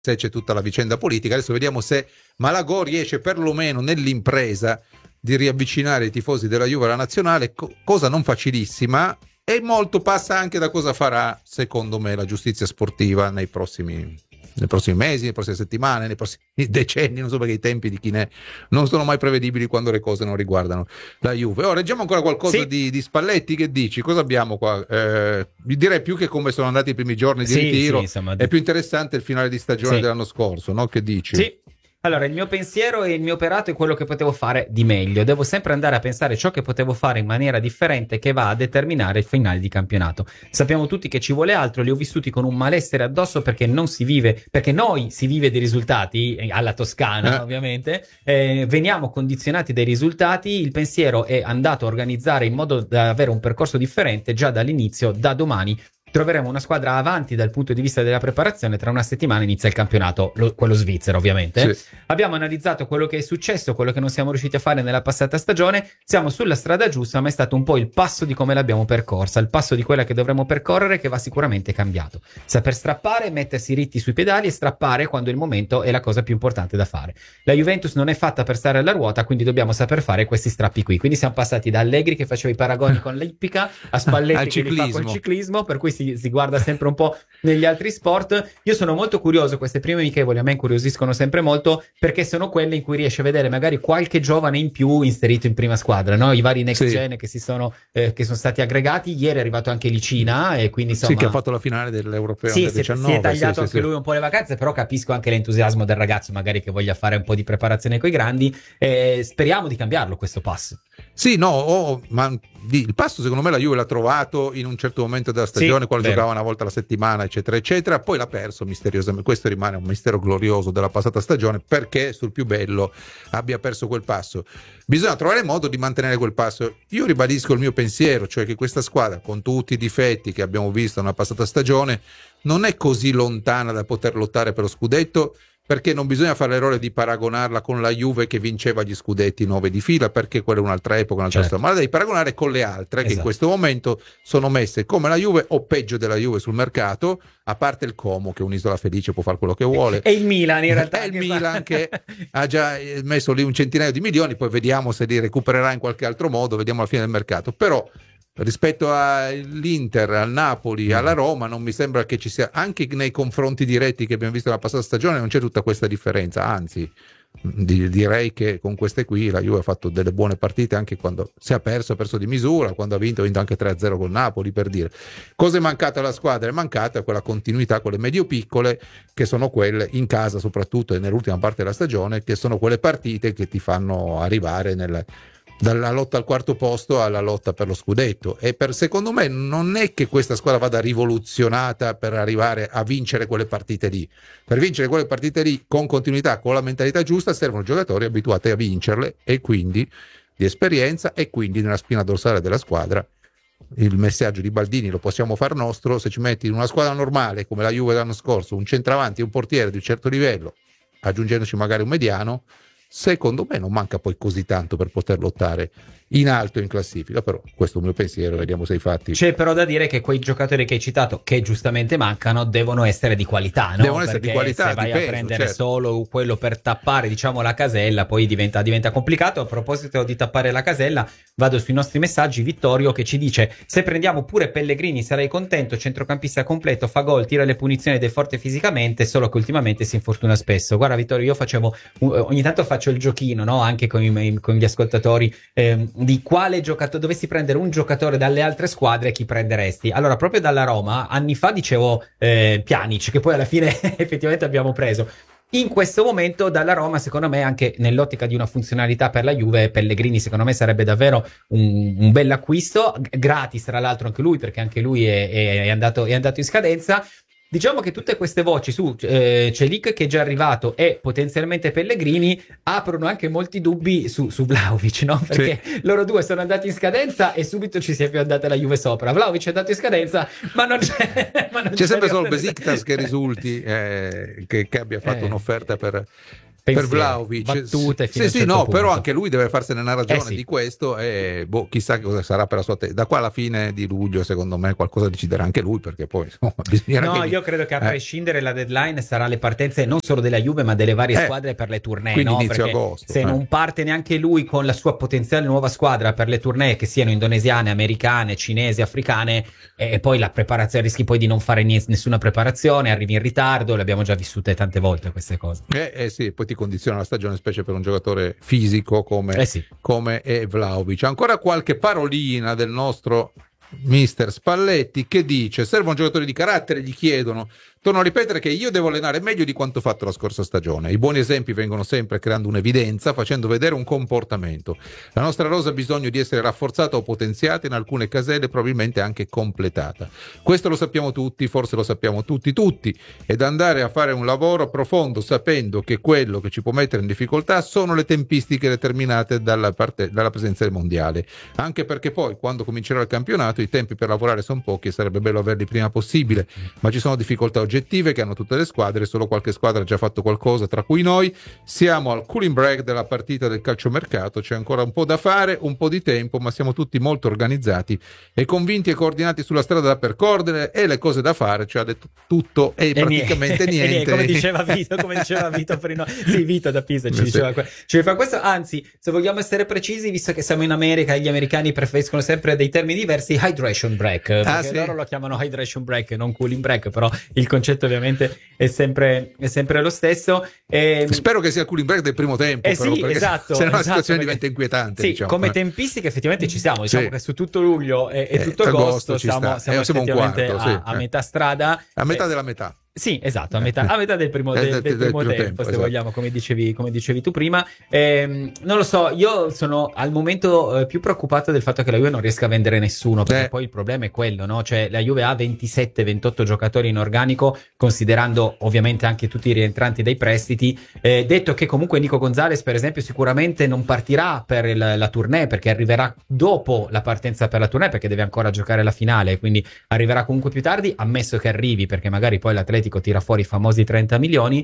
se c'è tutta la vicenda politica. Adesso vediamo se Malagò riesce perlomeno nell'impresa di riavvicinare i tifosi della Juve alla nazionale, cosa non facilissima, e molto passa anche da cosa farà, secondo me, la giustizia sportiva nei prossimi mesi, nelle prossime settimane, nei prossimi decenni. Non so, perché i tempi di Chinè non sono mai prevedibili quando le cose non riguardano la Juve. Leggiamo ancora qualcosa di Spalletti. Che dici? Cosa abbiamo qua? Direi più che come sono andati i primi giorni di ritiro, insomma, è più interessante il finale di stagione dell'anno scorso, no? Che dici? Sì. Allora, il mio pensiero e il mio operato è quello che potevo fare di meglio. Devo sempre andare a pensare ciò che potevo fare in maniera differente, che va a determinare il finale di campionato. Sappiamo tutti che ci vuole altro, li ho vissuti con un malessere addosso perché non si vive, perché noi si vive dei risultati, alla Toscana ovviamente, veniamo condizionati dai risultati. Il pensiero è andato a organizzare in modo da avere un percorso differente già dall'inizio. Da domani troveremo una squadra avanti dal punto di vista della preparazione. Tra una settimana inizia il campionato, quello svizzero ovviamente. Sì. Abbiamo analizzato quello che è successo, quello che non siamo riusciti a fare nella passata stagione. Siamo sulla strada giusta, ma è stato un po' il passo di come l'abbiamo percorsa, il passo di quella che dovremo percorrere, che va sicuramente cambiato. Saper strappare, mettersi ritti sui pedali e strappare quando il momento è la cosa più importante da fare. La Juventus non è fatta per stare alla ruota, quindi dobbiamo saper fare questi strappi qui. Quindi siamo passati da Allegri che faceva i paragoni con l'ippica a Spalletti che li fa col ciclismo, per cui si guarda sempre un po' negli altri sport. Io sono molto curioso, queste prime amichevoli a me incuriosiscono sempre molto, perché sono quelle in cui riesci a vedere magari qualche giovane in più inserito in prima squadra, no? I vari next gen che sono stati aggregati. Ieri è arrivato anche Licina, e quindi insomma che ha fatto la finale dell'Europeo Under 19. Si è tagliato anche lui un po' le vacanze, però capisco anche l'entusiasmo del ragazzo, magari che voglia fare un po' di preparazione coi grandi. Speriamo di cambiarlo questo passo. Ma il passo secondo me la Juve l'ha trovato in un certo momento della stagione, quando giocava una volta alla settimana, eccetera eccetera, poi l'ha perso misteriosamente. Questo rimane un mistero glorioso della passata stagione, perché sul più bello abbia perso quel passo. Bisogna trovare il modo di mantenere quel passo. Io ribadisco il mio pensiero, cioè che questa squadra, con tutti i difetti che abbiamo visto nella passata stagione, non è così lontana da poter lottare per lo scudetto, perché non bisogna fare l'errore di paragonarla con la Juve che vinceva gli scudetti 9 di fila, perché quella è un'altra epoca, un'altra storia, ma la devi paragonare con le altre che in questo momento sono messe come la Juve o peggio della Juve sul mercato, a parte il Como, che è un'isola felice, può fare quello che vuole, e il Milan in realtà è il Milan che ha già messo lì un centinaio di milioni, poi vediamo se li recupererà in qualche altro modo, vediamo alla fine del mercato. Però rispetto all'Inter, al Napoli, alla Roma, non mi sembra che ci sia, anche nei confronti diretti che abbiamo visto nella passata stagione, non c'è tutta questa differenza. Anzi, direi che con queste qui la Juve ha fatto delle buone partite, anche quando si ha perso di misura, quando ha vinto anche 3-0 con Napoli, per dire. Cosa è mancato alla squadra? È mancata quella continuità con le medio-piccole, che sono quelle in casa soprattutto e nell'ultima parte della stagione, che sono quelle partite che ti fanno arrivare dalla lotta al quarto posto alla lotta per lo scudetto. E secondo me non è che questa squadra vada rivoluzionata per arrivare a vincere quelle partite lì. Per vincere quelle partite lì con continuità, con la mentalità giusta, servono giocatori abituati a vincerle, e quindi di esperienza, e quindi nella spina dorsale della squadra il messaggio di Baldini lo possiamo far nostro: se ci metti in una squadra normale come la Juve l'anno scorso un centravanti e un portiere di un certo livello, aggiungendoci magari un mediano, secondo me non manca poi così tanto per poter lottare in alto in classifica. Però questo è il mio pensiero, vediamo se i fatti. C'è però da dire che quei giocatori che hai citato, che giustamente mancano, devono essere di qualità, no? Devono essere di qualità, se vai di peso, a prendere certo, solo quello per tappare, diciamo, la casella, poi diventa complicato. A proposito di tappare la casella, vado sui nostri messaggi. Vittorio che ci dice: se prendiamo pure Pellegrini sarai contento, centrocampista completo, fa gol, tira le punizioni ed è forte fisicamente, solo che ultimamente si infortuna spesso. Guarda Vittorio, io ogni tanto faccio il giochino, no? Anche con gli ascoltatori, di quale giocatore dovessi prendere un giocatore dalle altre squadre, chi prenderesti? Allora, proprio dalla Roma anni fa dicevo Pjanic, che poi alla fine effettivamente abbiamo preso. In questo momento dalla Roma, secondo me, anche nell'ottica di una funzionalità per la Juve, Pellegrini secondo me sarebbe davvero un bel acquisto, gratis tra l'altro anche lui, perché anche lui è andato in scadenza. Diciamo che tutte queste voci su Celik, che è già arrivato, e potenzialmente Pellegrini, aprono anche molti dubbi su Vlahovic, no? Perché loro due sono andati in scadenza e subito ci si è più andata la Juve sopra. Vlahovic è andato in scadenza, ma non c'è sempre solo il Besiktas che risulti che abbia fatto un'offerta per per Vlahovic, battute fino sì, no, punto. Però anche lui deve farsene una ragione di questo e chissà che cosa sarà per la sua da qua alla fine di luglio, secondo me qualcosa deciderà anche lui, perché poi insomma, no, io credo che a prescindere la deadline sarà le partenze non solo della Juve ma delle varie squadre per le tournée, quindi no? inizio Perché agosto, se non parte neanche lui con la sua potenziale nuova squadra per le tournée, che siano indonesiane, americane, cinesi, africane, e poi la preparazione, rischi poi di non fare nessuna preparazione, arrivi in ritardo, le abbiamo già vissute tante volte queste cose. Sì, poi ti condiziona la stagione, specie per un giocatore fisico come è Vlahovic. Ancora qualche parolina del nostro mister Spalletti, che dice: serve un giocatore di carattere, gli chiedono. Torno a ripetere che io devo allenare meglio di quanto fatto la scorsa stagione. I buoni esempi vengono sempre creando un'evidenza, facendo vedere un comportamento. La nostra rosa ha bisogno di essere rafforzata o potenziata, in alcune caselle probabilmente anche completata. Questo lo sappiamo tutti, forse lo sappiamo tutti, ed andare a fare un lavoro profondo sapendo che quello che ci può mettere in difficoltà sono le tempistiche determinate dalla presenza del mondiale. Anche perché poi, quando comincerà il campionato, i tempi per lavorare sono pochi e sarebbe bello averli prima possibile, ma ci sono difficoltà oggettive che hanno tutte le squadre, solo qualche squadra ha già fatto qualcosa, tra cui noi. Siamo al cooling break della partita del calciomercato, c'è ancora un po' da fare, un po' di tempo, ma siamo tutti molto organizzati e convinti e coordinati sulla strada da percorrere, e le cose da fare, cioè ha detto tutto e praticamente niente. Come diceva Vito prima. Sì, Vito da Pisa ci diceva questo. Anzi, se vogliamo essere precisi, visto che siamo in America e gli americani preferiscono sempre dei termini diversi, hydration break, perché loro lo chiamano hydration break, non cooling break, però il concetto ovviamente è sempre lo stesso. Spero che sia il cooling break del primo tempo, però, sì, esatto, se no la situazione diventa inquietante. Sì, diciamo. come tempistiche effettivamente ci siamo, diciamo che su tutto luglio e tutto agosto siamo effettivamente un quarto, a metà strada. A metà della metà. Sì, esatto, a metà del primo tempo, se esatto. vogliamo, come dicevi tu prima. Non lo so, io sono al momento più preoccupato del fatto che la Juve non riesca a vendere nessuno, perché poi il problema è quello, no? Cioè la Juve ha 27-28 giocatori in organico, considerando ovviamente anche tutti i rientranti dai prestiti. Detto che comunque Nico Gonzalez, per esempio, sicuramente non partirà per la tournée, perché arriverà dopo la partenza per la tournée, perché deve ancora giocare la finale, quindi arriverà comunque più tardi, ammesso che arrivi, perché magari poi l'Atletico tira fuori i famosi 30 milioni.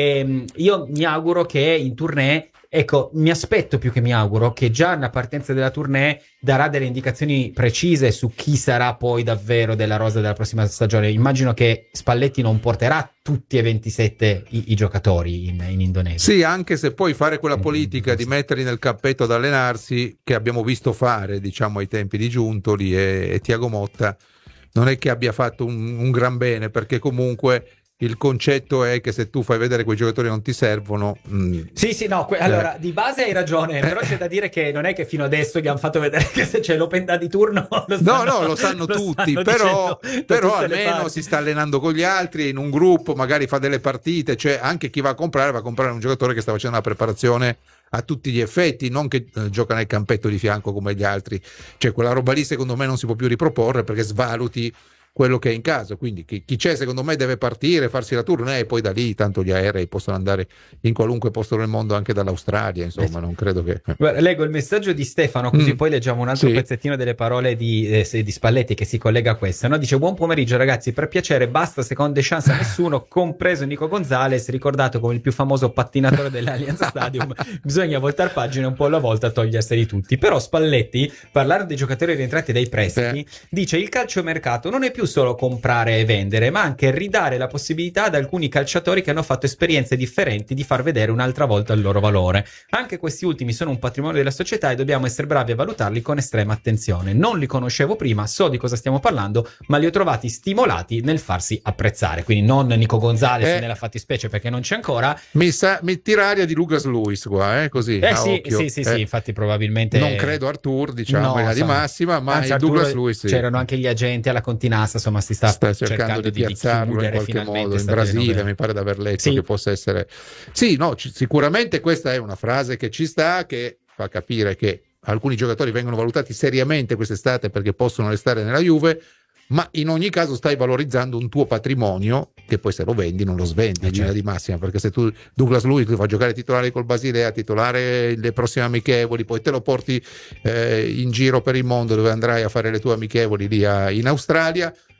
Io mi auguro che in tournée, ecco, mi aspetto più che mi auguro che già nella partenza della tournée darà delle indicazioni precise su chi sarà poi davvero della rosa della prossima stagione. Immagino che Spalletti non porterà tutti e 27 i giocatori in Indonesia. Sì, anche se poi fare quella politica di metterli nel cappetto ad allenarsi, che abbiamo visto fare, diciamo, ai tempi di Giuntoli e Thiago Motta, non è che abbia fatto un gran bene, perché comunque il concetto è che se tu fai vedere quei giocatori non ti servono. Sì, no, allora di base hai ragione, però c'è da dire che non è che fino adesso gli hanno fatto vedere che se c'è l'open di turno lo sanno tutti, però almeno si sta allenando con gli altri in un gruppo, magari fa delle partite, cioè anche chi va a comprare un giocatore che sta facendo una preparazione a tutti gli effetti, non che gioca nel campetto di fianco come gli altri. Cioè quella roba lì secondo me non si può più riproporre, perché svaluti quello che è in caso. Quindi chi c'è secondo me deve partire, farsi la tournée, e poi da lì tanto gli aerei possono andare in qualunque posto del mondo, anche dall'Australia, insomma. Non credo che Guarda, leggo il messaggio di Stefano, così poi leggiamo un altro pezzettino delle parole di Spalletti che si collega a questa, no? Dice: buon pomeriggio ragazzi, per piacere basta seconde chance a nessuno, compreso Nico Gonzalez, ricordato come il più famoso pattinatore dell'Allianz Stadium. Bisogna voltare pagina un po' alla volta, toglierseli tutti. Però Spalletti, parlando dei giocatori rientrati dai prestiti, dice: il calciomercato non è più solo comprare e vendere, ma anche ridare la possibilità ad alcuni calciatori che hanno fatto esperienze differenti di far vedere un'altra volta il loro valore. Anche questi ultimi sono un patrimonio della società e dobbiamo essere bravi a valutarli con estrema attenzione. Non li conoscevo prima, so di cosa stiamo parlando, ma li ho trovati stimolati nel farsi apprezzare. Quindi non Nico Gonzalez nella fattispecie, perché non c'è ancora. Mi tira aria di Lucas Luis qua, così. Sì, infatti probabilmente non credo Artur, diciamo, di massima, ma il Douglas Luis c'erano anche gli agenti alla Continassa, insomma si sta cercando di piazzarlo in qualche modo in Brasile, mi pare di aver letto che possa essere sicuramente questa è una frase che ci sta, che fa capire che alcuni giocatori vengono valutati seriamente quest'estate perché possono restare nella Juve, ma in ogni caso stai valorizzando un tuo patrimonio che poi se lo vendi non lo svendi in linea di massima, perché se tu Douglas Luiz ti fa giocare titolare col Basilea, titolare le prossime amichevoli, poi te lo porti in giro per il mondo dove andrai a fare le tue amichevoli lì in Australia,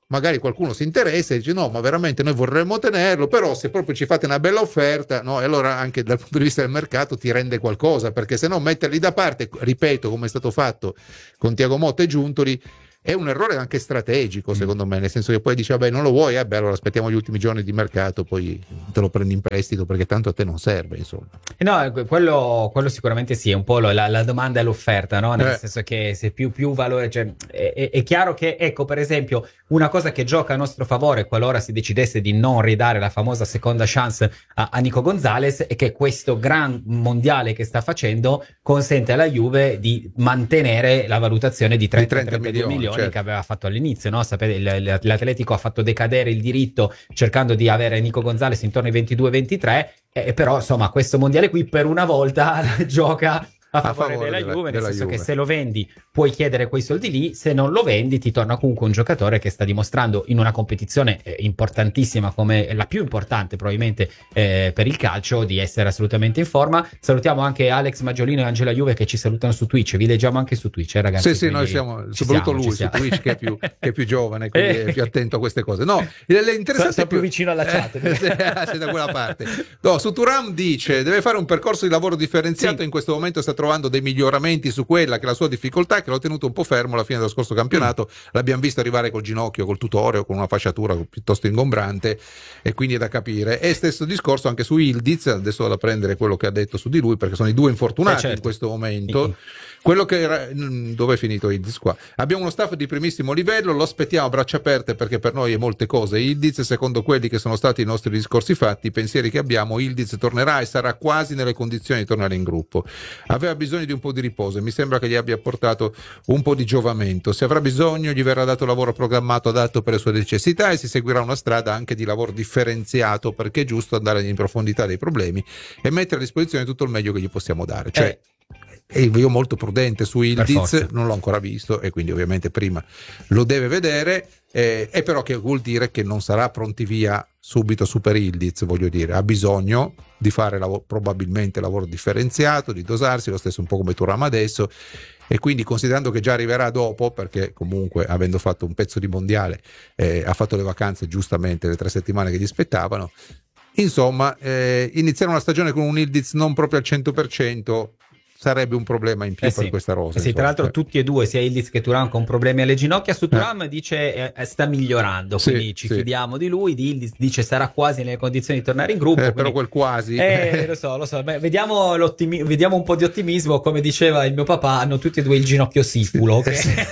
magari qualcuno si interessa e dice no, ma veramente noi vorremmo tenerlo, però se proprio ci fate una bella offerta, no, e allora anche dal punto di vista del mercato ti rende qualcosa, perché se no metterli da parte, ripeto, come è stato fatto con Thiago Motta e Giuntoli, è un errore anche strategico, secondo me, nel senso che poi dici vabbè non lo vuoi, beh allora aspettiamo gli ultimi giorni di mercato, poi te lo prendi in prestito perché tanto a te non serve, insomma. No, quello sicuramente sì, è un po' la domanda e l'offerta, no? Nel senso che se più valore, cioè, è chiaro che, ecco, per esempio, una cosa che gioca a nostro favore qualora si decidesse di non ridare la famosa seconda chance a Nico Gonzalez è che questo gran mondiale che sta facendo consente alla Juve di mantenere la valutazione di 30-32 milioni certo. Che aveva fatto all'inizio, no? Sapete, l'Atletico ha fatto decadere il diritto cercando di avere Nico Gonzalez intorno ai 22-23, però insomma questo mondiale qui per una volta gioca a favore della Juve, nel senso che se lo vendi puoi chiedere quei soldi lì, se non lo vendi ti torna comunque un giocatore che sta dimostrando in una competizione importantissima, come la più importante probabilmente per il calcio, di essere assolutamente in forma. Salutiamo anche Alex Maggiolino e Angela Juve che ci salutano su Twitch, vi leggiamo anche su Twitch, ragazzi. Sì, noi siamo, soprattutto lui su Twitch che è più giovane, quindi è più attento a queste cose. No, l'interessante sei più vicino alla chat. Sei da quella parte. No, su Thuram dice deve fare un percorso di lavoro differenziato, in questo momento sta trovando dei miglioramenti su quella che è la sua difficoltà, che l'ho tenuto un po' fermo alla fine dello scorso campionato. L'abbiamo visto arrivare col ginocchio, col tutorio, con una fasciatura piuttosto ingombrante, e quindi è da capire. E stesso discorso anche su Ildiz, adesso vado a prendere quello che ha detto su di lui perché sono i due infortunati in questo momento. Quello che era, dove è finito Ildiz qua? Abbiamo uno staff di primissimo livello, lo aspettiamo a braccia aperte perché per noi è molte cose. Ildiz, secondo quelli che sono stati i nostri discorsi fatti, i pensieri che abbiamo, Ildiz tornerà e sarà quasi nelle condizioni di tornare in gruppo. Aveva bisogno di un po' di riposo e mi sembra che gli abbia portato un po' di giovamento. Se avrà bisogno gli verrà dato lavoro programmato adatto per le sue necessità e si seguirà una strada anche di lavoro differenziato, perché è giusto andare in profondità dei problemi e mettere a disposizione tutto il meglio che gli possiamo dare. Cioè e io molto prudente su Ildiz, non l'ho ancora visto e quindi ovviamente prima lo deve vedere, e però che vuol dire che non sarà pronti via subito Super Ildiz, voglio dire, ha bisogno di fare probabilmente lavoro differenziato, di dosarsi, lo stesso un po' come Thuram adesso, e quindi considerando che già arriverà dopo, perché comunque avendo fatto un pezzo di mondiale ha fatto le vacanze giustamente, le 3 settimane che gli spettavano, insomma iniziare una stagione con un Ildiz non proprio al 100% sarebbe un problema in più per questa rosa. Sì, tra l'altro tutti e due, sia Ildiz che Thuram, con problemi alle ginocchia. Su Thuram dice sta migliorando, quindi ci fidiamo di lui. Di Ildiz dice sarà quasi nelle condizioni di tornare in gruppo. Quindi... Però quel quasi. Lo so. Beh, vediamo un po' di ottimismo. Come diceva il mio papà, hanno tutti e due il ginocchio siculo.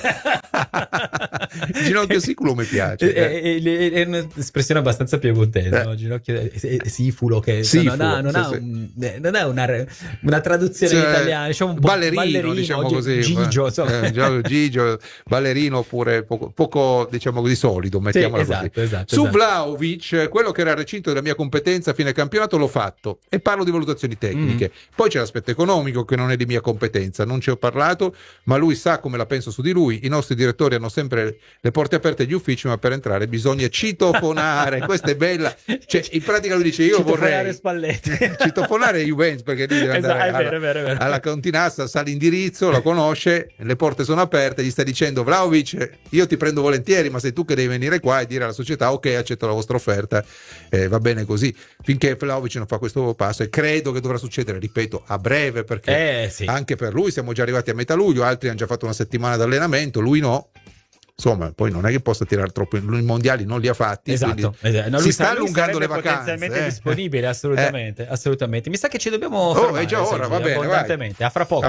Il ginocchio siculo mi piace. È un'espressione abbastanza piemontese, no? Ginocchio sifulo, che non ha una traduzione in italiano. Diciamo un po' ballerino, diciamo così, Gigio, ballerino, oppure poco diciamo così solido, mettiamola così. Su Vlahovic, quello che era il recinto della mia competenza a fine campionato l'ho fatto, e parlo di valutazioni tecniche. Poi c'è l'aspetto economico che non è di mia competenza, non ci ho parlato, ma lui sa come la penso su di lui. I nostri direttori hanno sempre le porte aperte agli uffici, ma per entrare bisogna citofonare. Questa è bella, cioè in pratica lui dice io vorrei citofonare Juventus, perché lui deve andare alla Continassa, sa l'indirizzo, la conosce, le porte sono aperte, gli sta dicendo Vlahovic io ti prendo volentieri, ma sei tu che devi venire qua e dire alla società ok, accetto la vostra offerta, va bene così, finché Vlahovic non fa questo passo, e credo che dovrà succedere, ripeto, a breve, perché anche per lui siamo già arrivati a metà luglio, altri hanno già fatto una settimana di allenamento, lui no. Insomma, poi non è che possa tirare troppo, i mondiali non li ha fatti, no, si sta allungando le vacanze. Potenzialmente disponibile, assolutamente. Mi sa che ci dobbiamo fermare. È già ora, va bene, abbondantemente. A fra poco.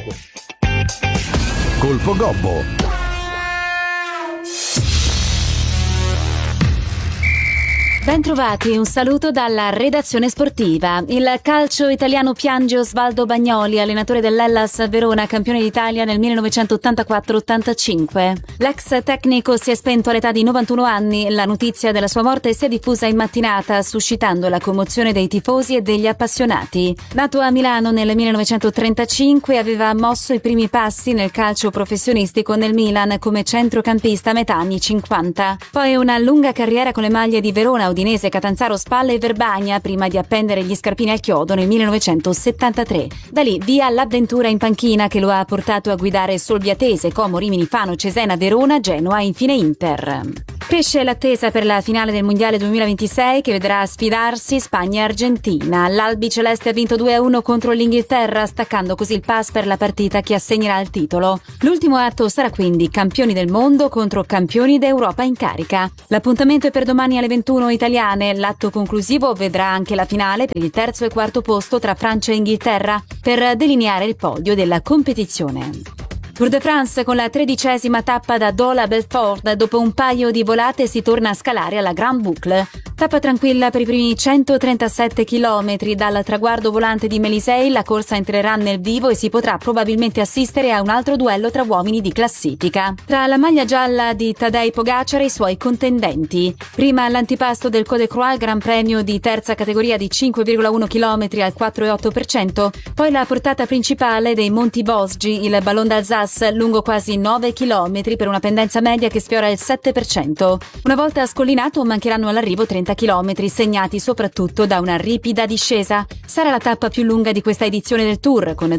Colpo Gobbo. Bentrovati, un saluto dalla redazione sportiva. Il calcio italiano piange Osvaldo Bagnoli, allenatore dell'Hellas Verona, campione d'Italia nel 1984-85. L'ex tecnico si è spento all'età di 91 anni. La notizia della sua morte si è diffusa in mattinata, suscitando la commozione dei tifosi e degli appassionati. Nato a Milano nel 1935, aveva mosso i primi passi nel calcio professionistico nel Milan come centrocampista a metà anni 50. Poi una lunga carriera con le maglie di Verona, Udinese, Catanzaro, Spalla e Verbagna, prima di appendere gli scarpini al chiodo nel 1973. Da lì via l'avventura in panchina, che lo ha portato a guidare Solviatese, Como, Rimini, Fano, Cesena, Verona, Genoa e infine Inter. Cresce l'attesa per la finale del Mondiale 2026 che vedrà sfidarsi Spagna e Argentina. L'Albi Celeste ha vinto 2-1 contro l'Inghilterra, staccando così il pass per la partita che assegnerà il titolo. L'ultimo atto sarà quindi campioni del mondo contro campioni d'Europa in carica. L'appuntamento è per domani alle 21 italiane. L'atto conclusivo vedrà anche la finale per il terzo e quarto posto tra Francia e Inghilterra per delineare il podio della competizione. Tour de France con la 13ª tappa da Dole a Belfort. Dopo un paio di volate si torna a scalare alla Grand Boucle. Tappa tranquilla per i primi 137 km. Dal traguardo volante di Mélisey la corsa entrerà nel vivo e si potrà probabilmente assistere a un altro duello tra uomini di classifica. Tra la maglia gialla di Tadej Pogacar e i suoi contendenti. Prima l'antipasto del Col de Croix, Gran Premio di terza categoria di 5,1 km al 4,8%. Poi la portata principale dei Monti Bosgi, il Ballon d'Alsace, lungo quasi 9 km per una pendenza media che sfiora il 7%. Una volta scollinato mancheranno all'arrivo 30 km, segnati soprattutto da una ripida discesa. Sarà la tappa più lunga di questa edizione del Tour, con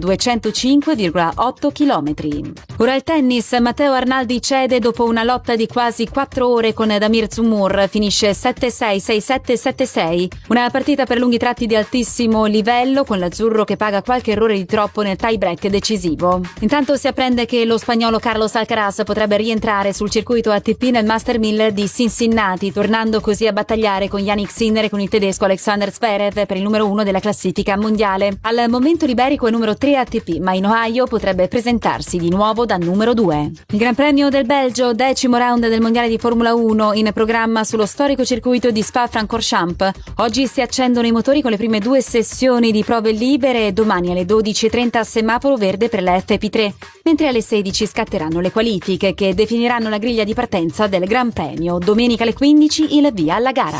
205,8 km. Ora il tennis. Matteo Arnaldi cede dopo una lotta di quasi 4 ore con Damir Dzumhur. Finisce 7-6, 6-7, 7-6. Una partita per lunghi tratti di altissimo livello, con l'azzurro che paga qualche errore di troppo nel tie break decisivo. Intanto si apprende che lo spagnolo Carlos Alcaraz potrebbe rientrare sul circuito ATP nel Master 1000 di Cincinnati, tornando così a battagliare con Yannick Sinner e con il tedesco Alexander Zverev per il numero 1 della classifica mondiale. Al momento l'iberico è numero 3 ATP, ma in Ohio potrebbe presentarsi di nuovo da numero 2. Il Gran Premio del Belgio, 10° round del mondiale di Formula 1, in programma sullo storico circuito di Spa-Francorchamps. Oggi si accendono i motori con le prime 2 sessioni di prove libere e domani alle 12:30 semaforo verde per la FP3, mentre alle 16 scatteranno le qualifiche che definiranno la griglia di partenza del Gran Premio. Domenica alle 15 il via alla gara.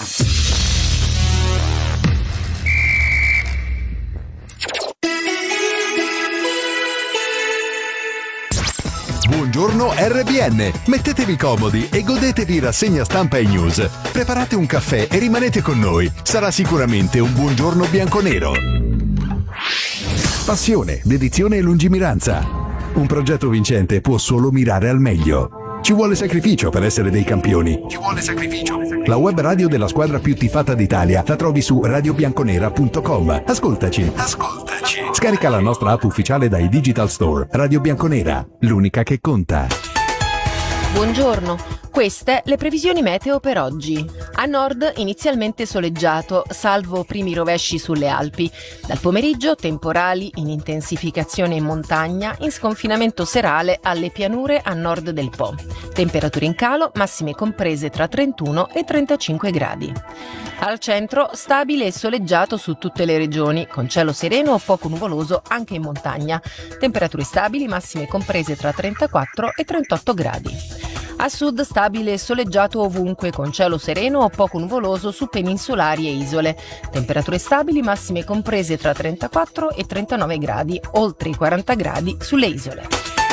Buongiorno RBN, mettetevi comodi e godetevi rassegna stampa e news. Preparate un caffè e rimanete con noi. Sarà sicuramente un buongiorno bianconero. Passione, dedizione e lungimiranza. Un progetto vincente può solo mirare al meglio. Ci vuole sacrificio per essere dei campioni. Ci vuole sacrificio. La web radio della squadra più tifata d'Italia la trovi su radiobianconera.com. Ascoltaci. Scarica la nostra app ufficiale dai Digital Store. Radio Bianconera, l'unica che conta. Buongiorno, queste le previsioni meteo per oggi. A nord inizialmente soleggiato, salvo primi rovesci sulle Alpi. Dal pomeriggio temporali in intensificazione in montagna, in sconfinamento serale alle pianure a nord del Po. Temperature in calo, massime comprese tra 31 e 35 gradi. Al centro stabile e soleggiato su tutte le regioni, con cielo sereno o poco nuvoloso anche in montagna. Temperature stabili, massime comprese tra 34 e 38 gradi. A sud stabile e soleggiato ovunque, con cielo sereno o poco nuvoloso su peninsulari e isole. Temperature stabili, massime comprese tra 34 e 39 gradi, oltre i 40 gradi sulle isole.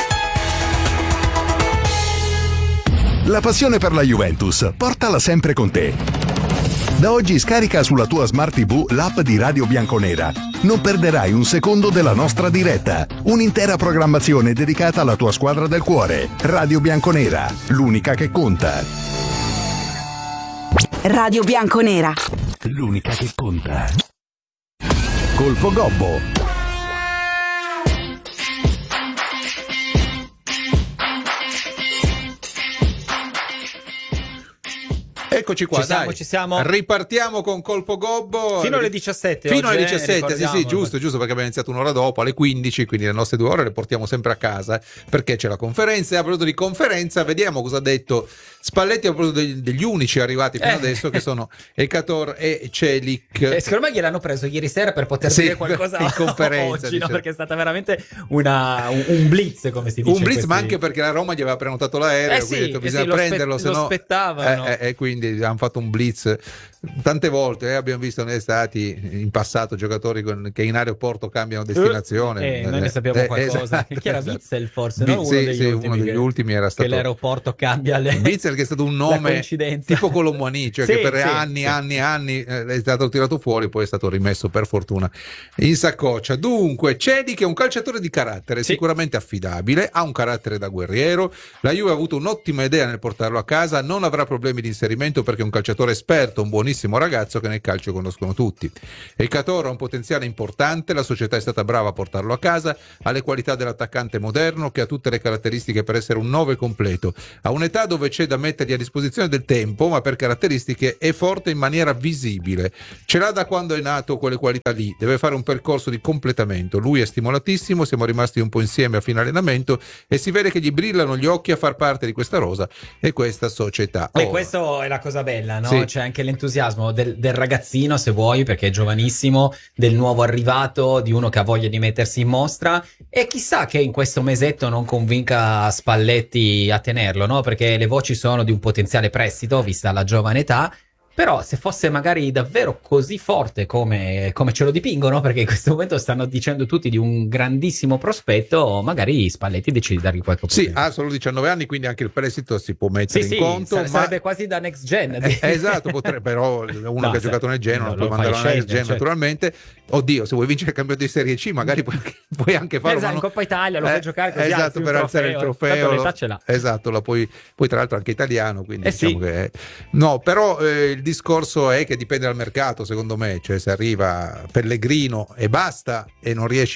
La passione per la Juventus, portala sempre con te. Da oggi scarica sulla tua Smart TV l'app di Radio Bianconera. Non perderai un secondo della nostra diretta. Un'intera programmazione dedicata alla tua squadra del cuore. Radio Bianconera, l'unica che conta. Radio Bianconera, L'unica che conta. Colpo Gobbo. Eccoci qua, Ci siamo. Ripartiamo con Colpo Gobbo. Fino alle 17. Fino oggi, alle 17, sì, ricordiamo. giusto, perché abbiamo iniziato un'ora dopo, alle 15, quindi le nostre 2 ore le portiamo sempre a casa, perché c'è la conferenza. E a proposito di conferenza, vediamo cosa ha detto Spalletti a proposito degli unici arrivati fino adesso, che sono Ekator e Celik. Secondo me gliel'hanno preso ieri sera per poter Sì, dire qualcosa in conferenza, oggi, no? diciamo. Perché è stata veramente un blitz, come si dice. Un blitz, questi... ma anche perché la Roma gli aveva prenotato l'aereo, sì, quindi ha detto sì, bisogna prenderlo, lo se no aspettavano. quindi quindi hanno fatto un blitz tante volte, abbiamo visto negli stati in passato giocatori che in aeroporto cambiano destinazione, noi ne sappiamo qualcosa. esatto, Chi era esatto. Witzel forse, no? Uno degli ultimi era stato che l'aeroporto cambia Witzel, che è stato un nome tipo Colomboani, cioè che per anni è stato tirato fuori, poi è stato rimesso per fortuna in saccoccia. Dunque Cedi, che è un calciatore di carattere, sicuramente affidabile, ha un carattere da guerriero, la Juve ha avuto un'ottima idea nel portarlo a casa, non avrà problemi di inserimento perché è un calciatore esperto, un buonissimo ragazzo che nel calcio conoscono tutti. E Catoro ha un potenziale importante, la società è stata brava a portarlo a casa, ha le qualità dell'attaccante moderno che ha tutte le caratteristiche per essere un 9 completo, a un'età dove c'è da mettergli a disposizione del tempo, ma per caratteristiche è forte in maniera visibile, ce l'ha da quando è nato quelle qualità lì, deve fare un percorso di completamento, lui è stimolatissimo, siamo rimasti un po' insieme a fine allenamento e si vede che gli brillano gli occhi a far parte di questa rosa e questa società. E questo è la cosa bella, no? Sì. C'è anche l'entusiasmo del ragazzino, se vuoi, perché è giovanissimo, del nuovo arrivato, di uno che ha voglia di mettersi in mostra, e chissà che in questo mesetto non convinca Spalletti a tenerlo, no? Perché le voci sono di un potenziale prestito, vista la giovane età. Però se fosse magari davvero così forte come ce lo dipingono, perché in questo momento stanno dicendo tutti di un grandissimo prospetto, magari Spalletti decide di dargli qualche Sì, ha solo 19 anni, quindi anche il prestito si può mettere in conto. Sarebbe quasi da next gen. Esatto, potrebbe, però uno che ha giocato nel Genoa non puoi mandarlo a next gen, certo. Naturalmente. Oddio, se vuoi vincere il campionato di Serie C magari puoi anche farlo. Esatto, in Coppa Italia lo puoi giocare così. Esatto, per alzare il trofeo. L'età ce l'ha. Esatto, poi tra l'altro anche italiano, quindi diciamo sì. che no, però il discorso è che dipende dal mercato, secondo me, cioè se arriva Pellegrino e basta e non riesci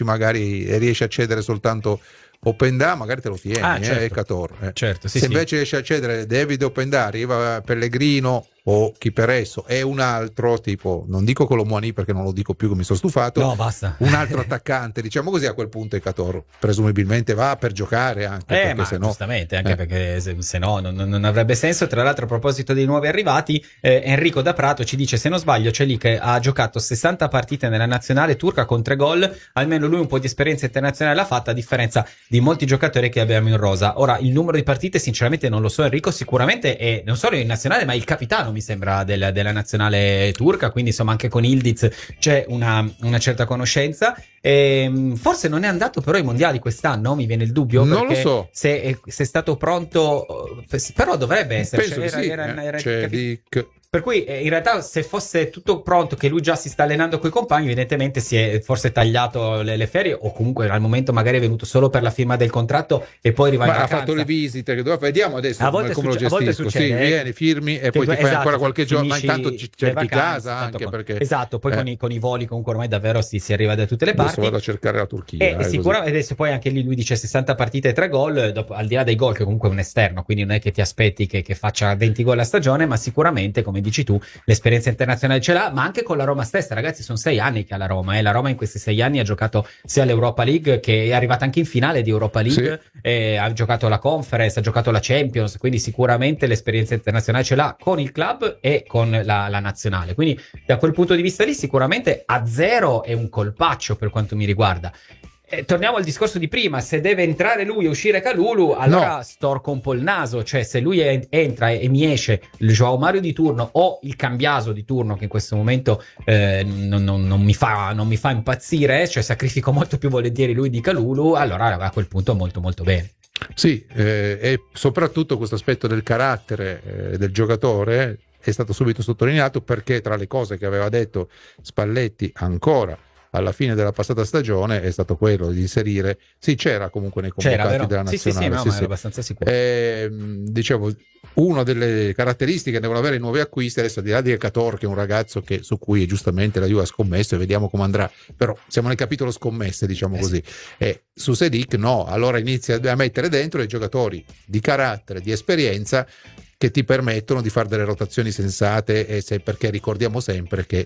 a cedere soltanto Openda, magari te lo tieni, certo. E Cator. Certo, se invece riesci a cedere David Openda, arriva Pellegrino o chi per esso è un altro, tipo, non dico Colomboani perché non lo dico più che mi sono stufato, no, basta. Un altro attaccante, diciamo così, a quel punto il Cator presumibilmente va per giocare anche, perché ma se no, giustamente, anche perché se no non avrebbe senso. Tra l'altro, a proposito dei nuovi arrivati, Enrico da Prato ci dice, se non sbaglio c'è lì che ha giocato 60 partite nella nazionale turca con 3 gol, almeno lui un po' di esperienza internazionale l'ha fatta, a differenza di molti giocatori che abbiamo in rosa. Ora, il numero di partite sinceramente non lo so, Enrico, sicuramente è non solo in nazionale ma il capitano, mi sembra, della nazionale turca, quindi insomma anche con Ildiz c'è una certa conoscenza. Forse non è andato però ai mondiali quest'anno, mi viene il dubbio, non lo so se è stato pronto, però dovrebbe essere. Penso che sì, c'è Dick. Per cui in realtà se fosse tutto pronto, che lui già si sta allenando coi compagni, evidentemente si è forse tagliato le ferie, o comunque al momento magari è venuto solo per la firma del contratto e poi arriva in vacanza. Ha fatto le visite che doveva fare. Vediamo adesso come lo gestisco. A volte succede, sì, vieni, firmi e poi ti fai ancora qualche giorno, ma intanto cerchi casa anche perché esatto, poi con i voli comunque ormai davvero si arriva da tutte le parti. Adesso vado a cercare la Turchia. E sicuramente adesso poi anche lì lui dice 60 partite e 3 gol, dopo, al di là dei gol, che comunque è un esterno, quindi non è che ti aspetti che faccia 20 gol a stagione, ma sicuramente, come dici tu, l'esperienza internazionale ce l'ha, ma anche con la Roma stessa, ragazzi, sono 6 anni che ha la Roma, la Roma in questi 6 anni ha giocato sia l'Europa League, che è arrivata anche in finale di Europa League, sì. Ha giocato la Conference, ha giocato la Champions, quindi sicuramente l'esperienza internazionale ce l'ha con il club e con la nazionale, quindi da quel punto di vista lì sicuramente a zero è un colpaccio per quanto mi riguarda. Torniamo al discorso di prima, se deve entrare lui e uscire Kalulu, allora storco un po' il naso, cioè se lui entra e mi esce il João Mario di turno o il Cambiaso di turno, che in questo momento non mi fa impazzire, cioè sacrifico molto più volentieri lui di Kalulu, allora a quel punto molto molto bene. Sì, e soprattutto questo aspetto del carattere del giocatore è stato subito sottolineato, perché tra le cose che aveva detto Spalletti ancora alla fine della passata stagione è stato quello di inserire, c'era comunque nei convocati della nazionale, ero abbastanza sicuro. Dicevo, una delle caratteristiche che devono avere i nuovi acquisti, adesso al di là di Cator, che è un ragazzo su cui giustamente la Juve ha scommesso e vediamo come andrà, però siamo nel capitolo scommesse, diciamo così, e su Sedic no, allora inizia a mettere dentro i giocatori di carattere, di esperienza, che ti permettono di fare delle rotazioni sensate, perché ricordiamo sempre che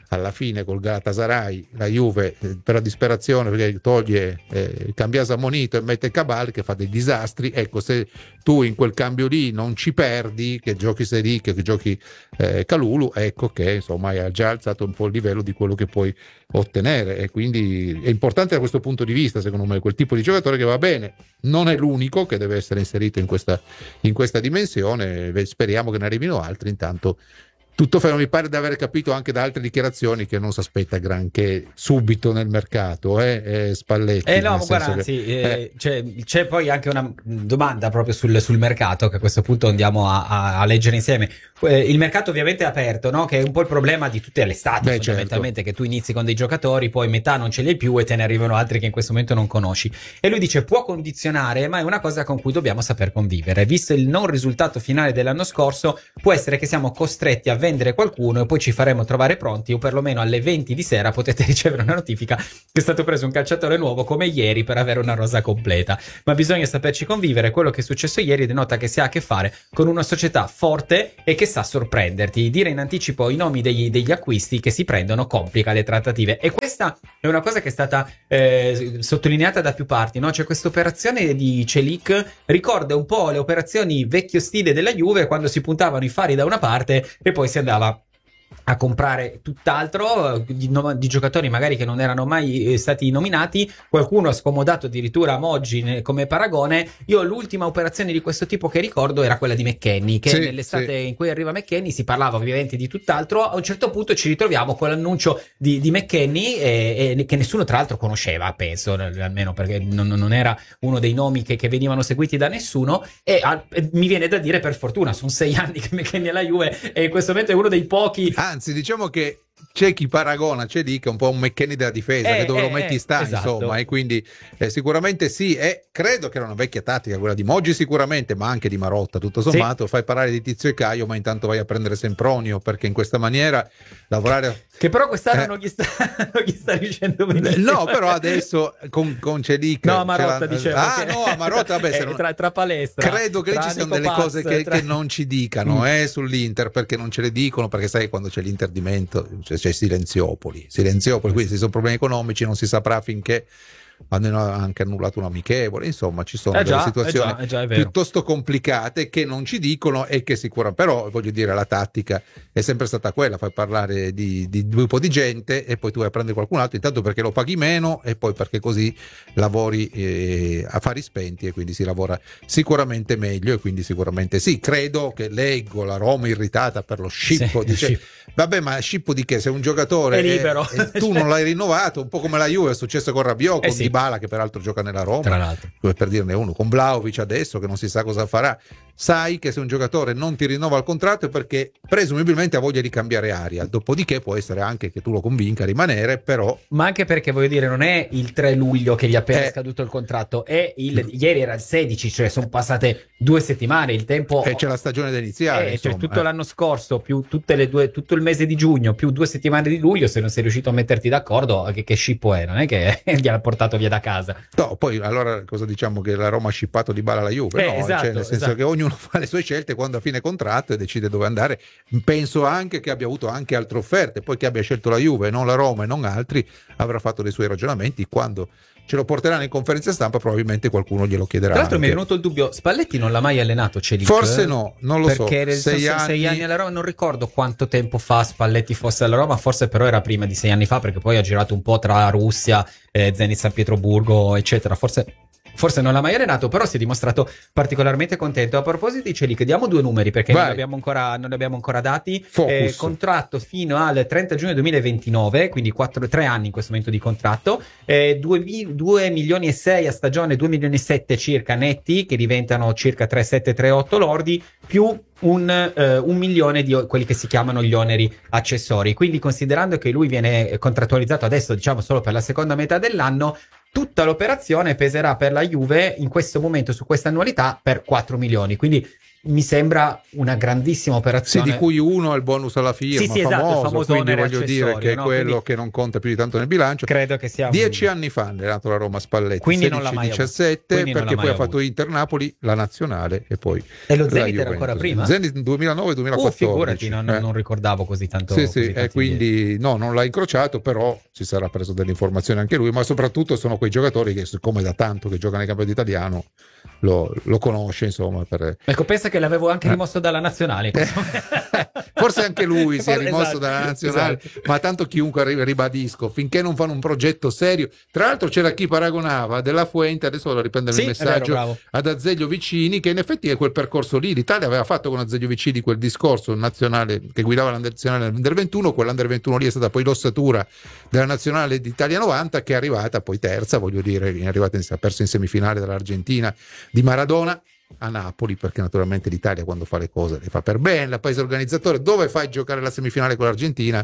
alla fine col Galatasaray la Juve per la disperazione, perché toglie Cambiaso Ammonito e mette Cabal che fa dei disastri. Ecco, se tu in quel cambio lì non ci perdi, che giochi Seri, che giochi Kalulu, ecco che insomma hai già alzato un po' il livello di quello che puoi ottenere, e quindi è importante da questo punto di vista, secondo me, quel tipo di giocatore che va bene, non è l'unico che deve essere inserito in questa dimensione. Speriamo che ne arrivino altri. Intanto tutto fermo, mi pare di aver capito anche da altre dichiarazioni che non si aspetta granché subito nel mercato, Spalletti. No, guarda, anzi, c'è poi anche una domanda proprio sul mercato, che a questo punto andiamo a leggere insieme. Il mercato ovviamente è aperto, no? Che è un po' il problema di tutte le estati, fondamentalmente, certo. Che tu inizi con dei giocatori, poi metà non ce li hai più e te ne arrivano altri che in questo momento non conosci. E lui dice può condizionare, ma è una cosa con cui dobbiamo saper convivere. Visto il non risultato finale dell'anno scorso, può essere che siamo costretti a vendere qualcuno e poi ci faremo trovare pronti, o perlomeno alle 20 di sera potete ricevere una notifica che è stato preso un calciatore nuovo come ieri per avere una rosa completa. Ma bisogna saperci convivere. Quello che è successo ieri denota che si ha a che fare con una società forte e che sa sorprenderti. Dire in anticipo i nomi degli acquisti che si prendono complica le trattative, e questa è una cosa che è stata sottolineata da più parti, no? Cioè, questa operazione di Celik ricorda un po' le operazioni vecchio stile della Juve, quando si puntavano i fari da una parte e poi si andava a comprare tutt'altro di giocatori magari che non erano mai stati nominati. Qualcuno ha scomodato addirittura Moggi come paragone. Io l'ultima operazione di questo tipo che ricordo era quella di McKennie, che nell'estate in cui arriva McKennie si parlava ovviamente di tutt'altro. A un certo punto ci ritroviamo con l'annuncio di McKennie e che nessuno tra l'altro conosceva, penso, almeno perché non era uno dei nomi che venivano seguiti da nessuno, e mi viene da dire per fortuna, sono 6 anni che McKennie è alla Juve e in questo momento è uno dei pochi. Anzi, diciamo che c'è chi paragona, c'è lì che è un po' un McKennie della difesa, che dove lo metti sta, esatto. Insomma, e quindi sicuramente sì, e credo che era una vecchia tattica quella di Moggi sicuramente, ma anche di Marotta, tutto sommato. Fai parlare di Tizio e Caio, ma intanto vai a prendere Sempronio, perché in questa maniera lavorare... Che però quest'anno non gli sta dicendo benissimo. No, però adesso con Celik... No, Marotta dicevo. No, Marotta, vabbè, tra palestra. Credo che ci siano delle cose che non ci dicano sull'Inter, perché non ce le dicono, perché sai, quando c'è l'Inter di Mento c'è Silenziopoli, quindi se sono problemi economici non si saprà finché hanno anche annullato un amichevole. Insomma, ci sono delle situazioni piuttosto complicate che non ci dicono e che sicuramente, però voglio dire, la tattica è sempre stata quella: fai parlare di un po' di gente e poi tu vai a prendere qualcun altro, intanto perché lo paghi meno e poi perché così lavori a fari spenti, e quindi si lavora sicuramente meglio. E quindi sicuramente sì, credo che leggo la Roma irritata per lo Scippo, dice vabbè, ma Scippo di che? Se un giocatore è libero tu non l'hai rinnovato, un po' come la Juve è successo con Rabiot, con Dybala, che peraltro gioca nella Roma, tra l'altro, per dirne uno, con Vlahovic adesso che non si sa cosa farà. Sai che se un giocatore non ti rinnova il contratto è perché presumibilmente ha voglia di cambiare aria, dopodiché può essere anche che tu lo convinca a rimanere, però... Ma anche perché, voglio dire, non è il 3 luglio che gli ha appena scaduto il contratto, è ieri era il 16, cioè sono passate 2 settimane, il tempo... c'è la stagione da iniziare, cioè tutto l'anno scorso, più tutto il mese di giugno, più 2 settimane di luglio, se non sei riuscito a metterti d'accordo, che scippo è, non è che gli ha portato via da casa. No, poi allora cosa diciamo, che la Roma ha scippato Dybala alla Juve? No, esatto, cioè, nel senso che ognuno fa le sue scelte quando a fine contratto e decide dove andare. Penso anche che abbia avuto anche altre offerte, poi che abbia scelto la Juve, non la Roma e non altri, avrà fatto dei suoi ragionamenti. Quando ce lo porteranno in conferenza stampa probabilmente qualcuno glielo chiederà. Tra l'altro anche. Mi è venuto il dubbio, Spalletti non l'ha mai allenato Celik? Forse no, non lo so. Perché 6 anni alla Roma, non ricordo quanto tempo fa Spalletti fosse alla Roma, forse però era prima di 6 anni fa, perché poi ha girato un po' tra Russia, Zenit San Pietroburgo, eccetera. Forse non l'ha mai allenato, però si è dimostrato particolarmente contento. A proposito di Celik, diamo 2 numeri perché non li abbiamo ancora dati. Contratto fino al 30 giugno 2029, quindi 3 anni in questo momento di contratto, 2 milioni e 6 a stagione, 2 milioni e 7 circa netti, che diventano circa 3,7-3,8 lordi, più un milione di quelli che si chiamano gli oneri accessori. Quindi, considerando che lui viene contrattualizzato adesso, diciamo solo per la seconda metà dell'anno, tutta l'operazione peserà per la Juve in questo momento, su questa annualità, per 4 milioni. Quindi mi sembra una grandissima operazione. Sì, di cui uno è il bonus alla firma, Sì, esatto, il famoso, famoso quindi onere voglio dire che è accessorio, no? quello Quindi che non conta più di tanto nel bilancio. credo che sia 10 anni fa è nato la Roma Spalletti, Quindi non l'ha mai 16-17, quindi non l'ha perché mai poi ha avuto. fatto Inter-Napoli, la nazionale e poi E lo la Zenit era Juventus. ancora prima? Zenit 2009-2014. Figurati, non ricordavo così tanto. Sì, così sì, e tanti quindi no, non l'ha incrociato, però si sarà preso delle informazioni anche lui, ma soprattutto sono quei giocatori che, siccome da tanto che giocano nel campionato italiano, lo conosce, insomma. Ecco, pensa che l'avevo anche rimosso dalla nazionale. Forse anche lui si è rimosso Esatto, dalla nazionale, esatto. ma tanto chiunque ribadisco, finché non fanno un progetto serio. Tra l'altro c'era chi paragonava Della Fuente, adesso vado a riprendere Sì, il è messaggio, vero, bravo. ad Azeglio Vicini, che in effetti è quel percorso lì. L'Italia aveva fatto con Azeglio Vicini quel discorso nazionale che guidava la nazionale nell'Under 21, quell'Under 21 lì è stata poi l'ossatura della nazionale d'Italia 90, che è arrivata poi terza, voglio dire, è arrivata ha perso in semifinale dall'Argentina di Maradona a Napoli, perché naturalmente l'Italia quando fa le cose le fa per bene, il paese organizzatore. Dove fai giocare la semifinale con l'Argentina?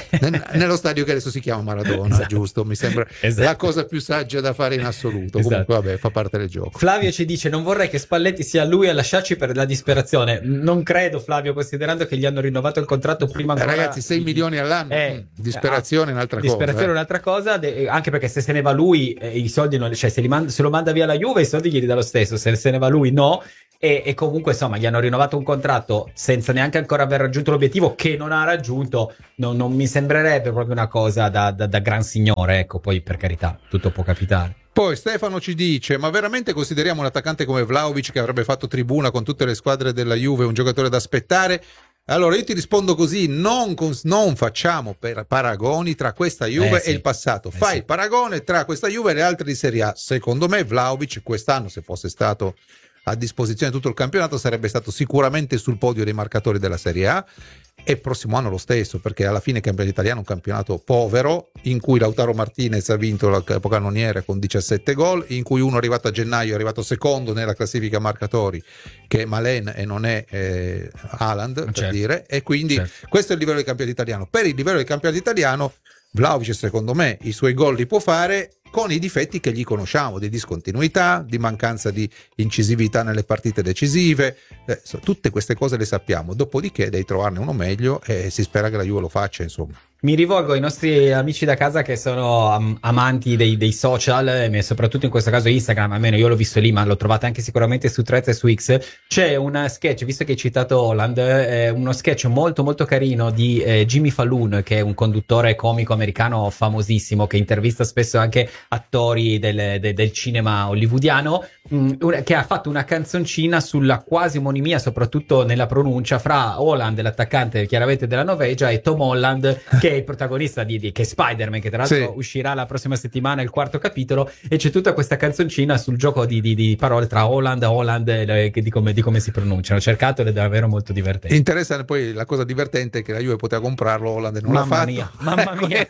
Nello stadio che adesso si chiama Maradona, Esatto. Giusto? Mi sembra la cosa più saggia da fare in assoluto. Esatto. Comunque vabbè, fa parte del gioco. Flavio ci dice: non vorrei che Spalletti sia lui a lasciarci per la disperazione. Non credo, Flavio, considerando che gli hanno rinnovato il contratto prima ancora. Ragazzi, 6 milioni all'anno, disperazione è un'altra disperazione è un'altra cosa, anche perché se se ne va lui, i soldi non, cioè se lo manda via la Juve, i soldi glieli dà lo stesso, se ne va lui no. E comunque insomma gli hanno rinnovato un contratto senza neanche ancora aver raggiunto l'obiettivo, che non ha raggiunto. Non mi sembrerebbe proprio una cosa da gran signore, ecco. Poi per carità tutto può capitare. Poi Stefano ci dice: ma veramente consideriamo un attaccante come Vlahovic, che avrebbe fatto tribuna con tutte le squadre della Juve, un giocatore da aspettare? Allora io ti rispondo così: non facciamo paragoni tra questa Juve sì. e il passato. Fai sì. il paragone tra questa Juve e le altre di Serie A. Secondo me Vlahovic quest'anno, se fosse stato a disposizione tutto il campionato, sarebbe stato sicuramente sul podio dei marcatori della Serie A, e il prossimo anno lo stesso, perché alla fine il campionato italiano è un campionato povero, in cui Lautaro Martinez ha vinto la capocannoniere con 17 gol, in cui uno arrivato a gennaio è arrivato secondo nella classifica marcatori, che è Malen e non è Haaland, Certo. per dire, e quindi Certo. questo è il livello del campionato italiano. Per il livello del campionato italiano Vlahovic, secondo me, i suoi gol li può fare, con i difetti che gli conosciamo, di discontinuità, di mancanza di incisività nelle partite decisive, tutte queste cose le sappiamo. Dopodiché devi trovarne uno meglio e si spera che la Juve lo faccia, insomma. Mi rivolgo ai nostri amici da casa che sono amanti dei social, e soprattutto in questo caso Instagram, almeno io l'ho visto lì, ma lo trovate anche sicuramente su Threads e su X. C'è una sketch, visto che hai citato Holland, uno sketch molto molto carino di Jimmy Fallon, che è un conduttore comico americano famosissimo, che intervista spesso anche attori del cinema hollywoodiano, che ha fatto una canzoncina sulla quasi omonimia, soprattutto nella pronuncia, fra Holland, l'attaccante chiaramente della Norvegia, e Tom Holland, che è il protagonista che è Spider-Man, che tra l'altro uscirà la prossima settimana il 4º capitolo, e c'è tutta questa canzoncina sul gioco di parole tra Holland di come si pronunciano. Cercato, ed è davvero molto divertente. Interessante. Poi la cosa divertente è che la Juve poteva comprarlo, Holland non l'ha fatto. Mamma mia.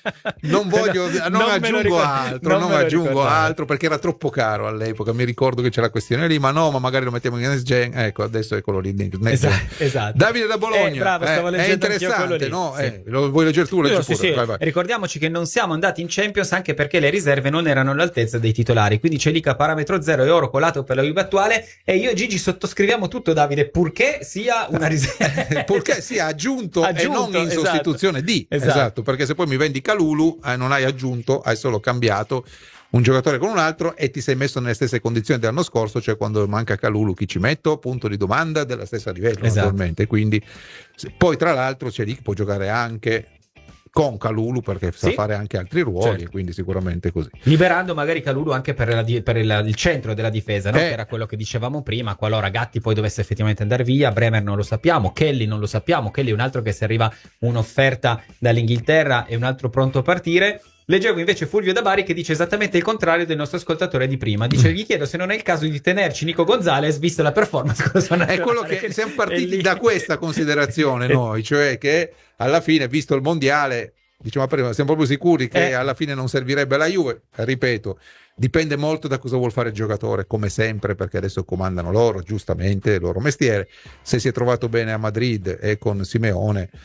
Non aggiungo altro perché era troppo caro all'epoca. Mi ricordo che c'era la questione lì, ma magari lo mettiamo in next gen. Ecco, adesso eccolo lì. Esatto. Davide da Bologna, bravo, stavo è interessante, no? Sì. Lo vuoi leggere tu? Leggi pure. Vai. Ricordiamoci che non siamo andati in Champions anche perché le riserve non erano all'altezza dei titolari, quindi c'è lì parametro zero e oro colato per la Juve attuale, e io e Gigi sottoscriviamo tutto, Davide, purché sia una riserva, purché sia aggiunto e non in esatto. sostituzione di esatto, perché se poi mi vendi Kalulu non hai aggiunto, hai solo cambiato un giocatore con un altro e ti sei messo nelle stesse condizioni dell'anno scorso, cioè quando manca Kalulu chi ci metto? Punto di domanda della stessa livello, naturalmente. Quindi poi tra l'altro c'è lì che può giocare anche con Kalulu, perché sa fare anche altri ruoli, quindi sicuramente così, liberando magari Kalulu anche per il centro della difesa, no? Che era quello che dicevamo prima, qualora Gatti poi dovesse effettivamente andare via. Bremer non lo sappiamo, Kelly non lo sappiamo. Kelly è un altro che, se arriva un'offerta dall'Inghilterra, è un altro pronto a partire. Leggevo invece Fulvio da Bari che dice esattamente il contrario del nostro ascoltatore di prima. Dice: gli chiedo se non è il caso di tenerci Nico Gonzalez, visto la performance con la sua nazionale. È quello che siamo partiti da questa considerazione noi, cioè che alla fine, visto il mondiale, diciamo prima, siamo proprio sicuri che alla fine non servirebbe alla Juve. Ripeto, dipende molto da cosa vuol fare il giocatore, come sempre, perché adesso comandano loro, giustamente, il loro mestiere. Se si è trovato bene a Madrid e con Simeone,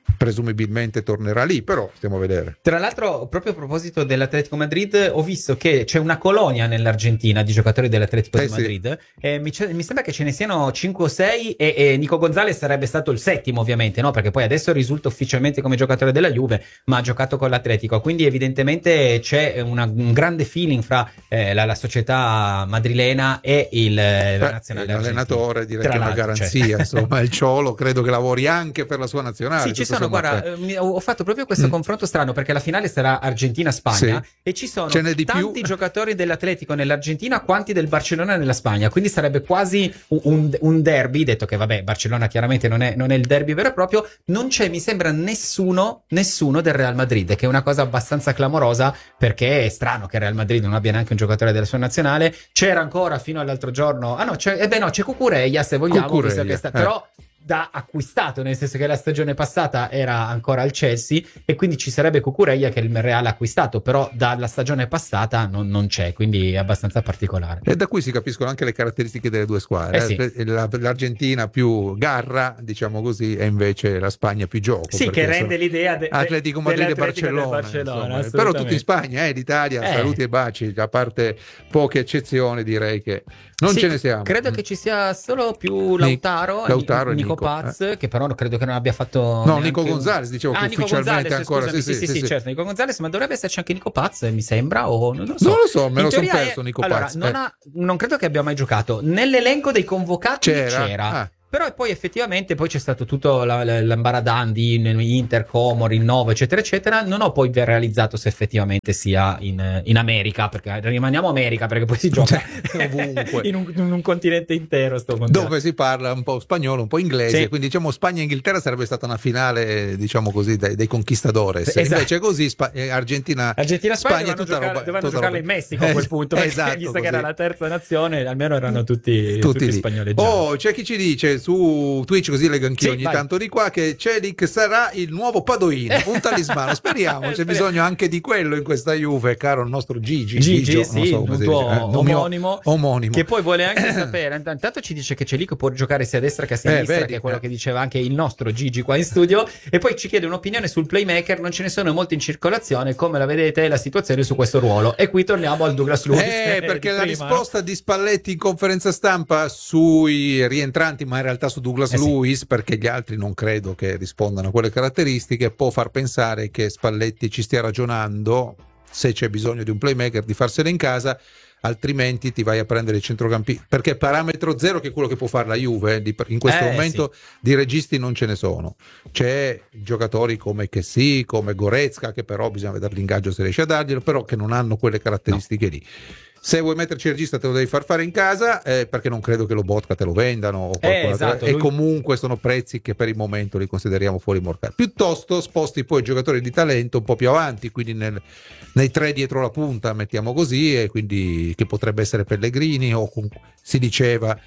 presumibilmente tornerà lì, però stiamo a vedere. Tra l'altro, proprio a proposito dell'Atletico Madrid, ho visto che c'è una colonia nell'Argentina di giocatori dell'Atletico di Madrid. Mi sembra che ce ne siano 5 o 6 e Nico Gonzalez sarebbe stato il settimo, ovviamente, no? Perché poi adesso risulta ufficialmente come giocatore della Juve, ma ha giocato con l'Atletico, quindi evidentemente c'è un grande feeling fra la società madrilena e la nazionale l'allenatore, direi che è una garanzia, insomma, il Ciolo credo che lavori anche per la sua nazionale. Sì, ci sono, guarda, ho fatto proprio questo confronto strano, perché la finale sarà Argentina-Spagna, e ci sono tanti giocatori dell'Atletico nell'Argentina quanti del Barcellona nella Spagna, quindi sarebbe quasi un derby, detto che vabbè, Barcellona chiaramente non è il derby vero e proprio. Non c'è, mi sembra, nessuno del Real Madrid, che è una cosa abbastanza clamorosa, perché è strano che il Real Madrid non abbia neanche un giocatore della sua nazionale. C'era ancora fino all'altro giorno, c'è Cucurella, se vogliamo, visto che però da acquistato, nel senso che la stagione passata era ancora al Chelsea e quindi ci sarebbe Cucurella che il Real ha acquistato, però dalla stagione passata non c'è, quindi è abbastanza particolare. E da qui si capiscono anche le caratteristiche delle due squadre. Sì. L'Argentina più garra, diciamo così, e invece la Spagna più gioco. Sì, che rende l'idea Atletico Madrid e Barcellona, però tutti in Spagna, l'Italia, saluti e baci, a parte poche eccezioni, direi che non ce ne siamo. Credo che ci sia solo più Lautaro e Nico Paz, che però credo che non abbia fatto Nico Gonzalez, dicevo che Nico ufficialmente Gonzalez, ancora sì, certo, Nico Gonzalez, ma dovrebbe esserci anche Nico Paz, mi sembra, o non lo so. Non lo so, me lo sono perso Nico Paz. Non credo che abbia mai giocato. Nell'elenco dei convocati c'era. Però poi effettivamente c'è stato tutto l'ambaradandi in Inter, Como, rinnovo, eccetera eccetera. Non ho poi realizzato se effettivamente sia in America, perché rimaniamo America, perché poi si gioca ovunque in un continente intero, dove si parla un po' spagnolo, un po' inglese, quindi diciamo Spagna e Inghilterra sarebbe stata una finale, diciamo così, dei conquistadores. Invece così Argentina Spagna dovevano giocarla in Messico a quel punto, perché visto che era la terza nazione, almeno erano tutti spagnoleggiani. C'è chi ci dice su Twitch, così leggo anch'io ogni tanto di qua, che Celik sarà il nuovo Padoino, un talismano. Speriamo, c'è bisogno anche di quello in questa Juve, caro il nostro Gigi, non so come il tuo omonimo, che poi vuole anche sapere. Intanto ci dice che Celik può giocare sia a destra che a sinistra, che è quello che diceva anche il nostro Gigi qua in studio, e poi ci chiede un'opinione sul playmaker. Non ce ne sono molti in circolazione, come la vedete la situazione su questo ruolo? E qui torniamo al Douglas Luiz, perché la risposta di Spalletti in conferenza stampa sui rientranti, ma in realtà su Douglas Luiz, perché gli altri non credo che rispondano a quelle caratteristiche, può far pensare che Spalletti ci stia ragionando, se c'è bisogno di un playmaker, di farselo in casa, altrimenti ti vai a prendere il centrocampisti, perché parametro zero, che è quello che può fare la Juve in questo momento, di registi non ce ne sono. C'è giocatori come Kessie, come Goretzka, che però bisogna vedere l'ingaggio se riesce a darglielo, però che non hanno quelle caratteristiche lì. Se vuoi metterci il regista te lo devi far fare in casa, perché non credo che lo Botka te lo vendano o e comunque sono prezzi che per il momento li consideriamo fuori mercato. Piuttosto sposti poi i giocatori di talento un po' più avanti, quindi nei tre dietro la punta, mettiamo così, e quindi che potrebbe essere Pellegrini o si diceva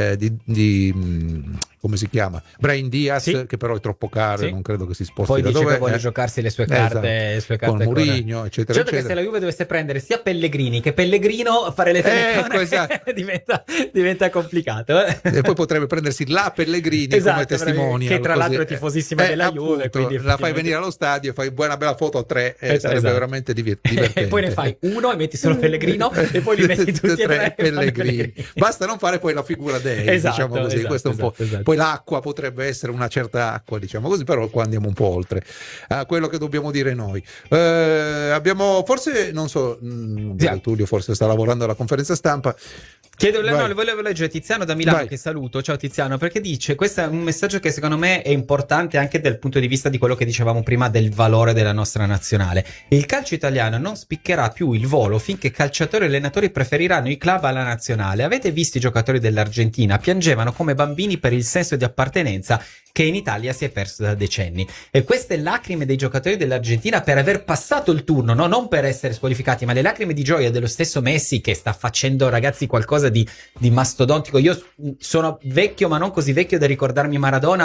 come si chiama? Brahim Diaz, che però è troppo caro e non credo che si sposti poi da dice dove che vuole giocarsi le sue carte, con Mourinho, eccetera. Certo, che se la Juve dovesse prendere sia Pellegrini che Pellegrino, a fare le telecamere diventa complicato. E poi potrebbe prendersi la Pellegrini come testimonial, che tra l'altro è tifosissima della Juve, quindi la fai venire allo stadio, fai una bella foto a tre, sarebbe veramente divertente. E poi ne fai uno e metti solo Pellegrino e poi li metti tutti e tre Pellegrini. Basta non fare poi la figura dei, diciamo così, questo è un po'. Poi l'acqua potrebbe essere una certa acqua, diciamo così, però qua andiamo un po' oltre a quello che dobbiamo dire noi. Abbiamo forse, non so, Tullio forse sta lavorando alla conferenza stampa. Le volevo leggere Tiziano da Milano, che saluto. Ciao Tiziano, perché dice: questo è un messaggio che secondo me è importante anche dal punto di vista di quello che dicevamo prima del valore della nostra nazionale. Il calcio italiano non spiccherà più il volo finché calciatori e allenatori preferiranno i club alla nazionale. Avete visto i giocatori dell'Argentina? Piangevano come bambini per il senso di appartenenza che in Italia si è perso da decenni. E queste lacrime dei giocatori dell'Argentina per aver passato il turno, no? Non per essere squalificati, ma le lacrime di gioia dello stesso Messi, che sta facendo, ragazzi, qualcosa di mastodontico. Io sono vecchio, ma non così vecchio da ricordarmi Maradona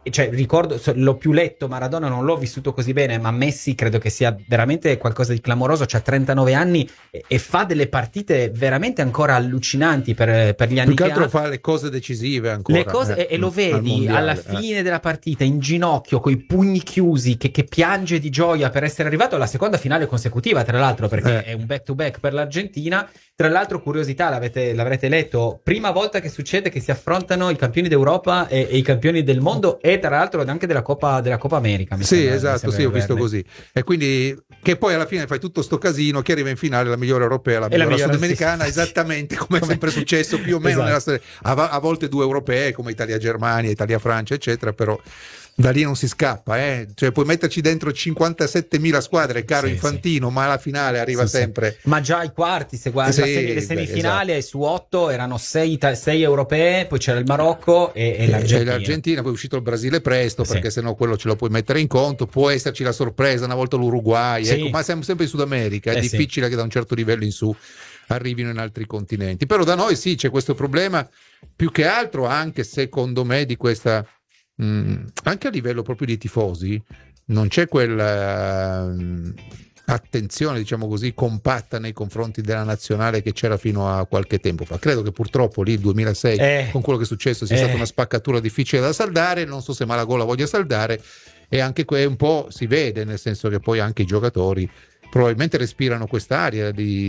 cioè, ricordo, l'ho più letto Maradona, non l'ho vissuto così bene, ma Messi credo che sia veramente qualcosa di clamoroso, c'ha 39 anni e fa delle partite veramente ancora allucinanti per gli anni più che che altro ha. fa le cose decisive ancora. Le cose, e lo al vedi mondiale, alla fine della partita in ginocchio coi pugni chiusi che piange di gioia per essere arrivato alla seconda finale consecutiva, tra l'altro, perché è un back to back per l'Argentina. Tra l'altro, curiosità, l'avrete letto, prima volta che succede che si affrontano i campioni d'Europa e i campioni del mondo, e tra l'altro anche della Coppa America. Sì, esatto, sì, ho visto così. E quindi che poi alla fine fai tutto sto casino, chi arriva in finale la migliore europea, la migliore sudamericana, esattamente come è sempre successo più o meno nella storia. A volte 2 europee come Italia-Germania, Italia-Francia, eccetera, però da lì non si scappa, cioè puoi metterci dentro 57.000 squadre, caro Infantino, ma alla finale arriva sempre. Ma già ai quarti, se guardi le semifinali, esatto. Su 8 erano 6 europee, poi c'era il Marocco e l'Argentina. Poi è uscito il Brasile presto, perché sennò quello ce lo puoi mettere in conto. Può esserci la sorpresa, una volta l'Uruguay, ecco, ma siamo sempre in Sud America, è difficile che da un certo livello in su arrivino in altri continenti. Però da noi sì, c'è questo problema, più che altro anche secondo me di questa anche a livello proprio di tifosi non c'è quella attenzione, diciamo così, compatta nei confronti della nazionale che c'era fino a qualche tempo fa. Credo che purtroppo lì il 2006 con quello che è successo sia stata una spaccatura difficile da saldare. Non so se Malagò voglia saldare, e anche un po' si vede, nel senso che poi anche i giocatori probabilmente respirano quest'aria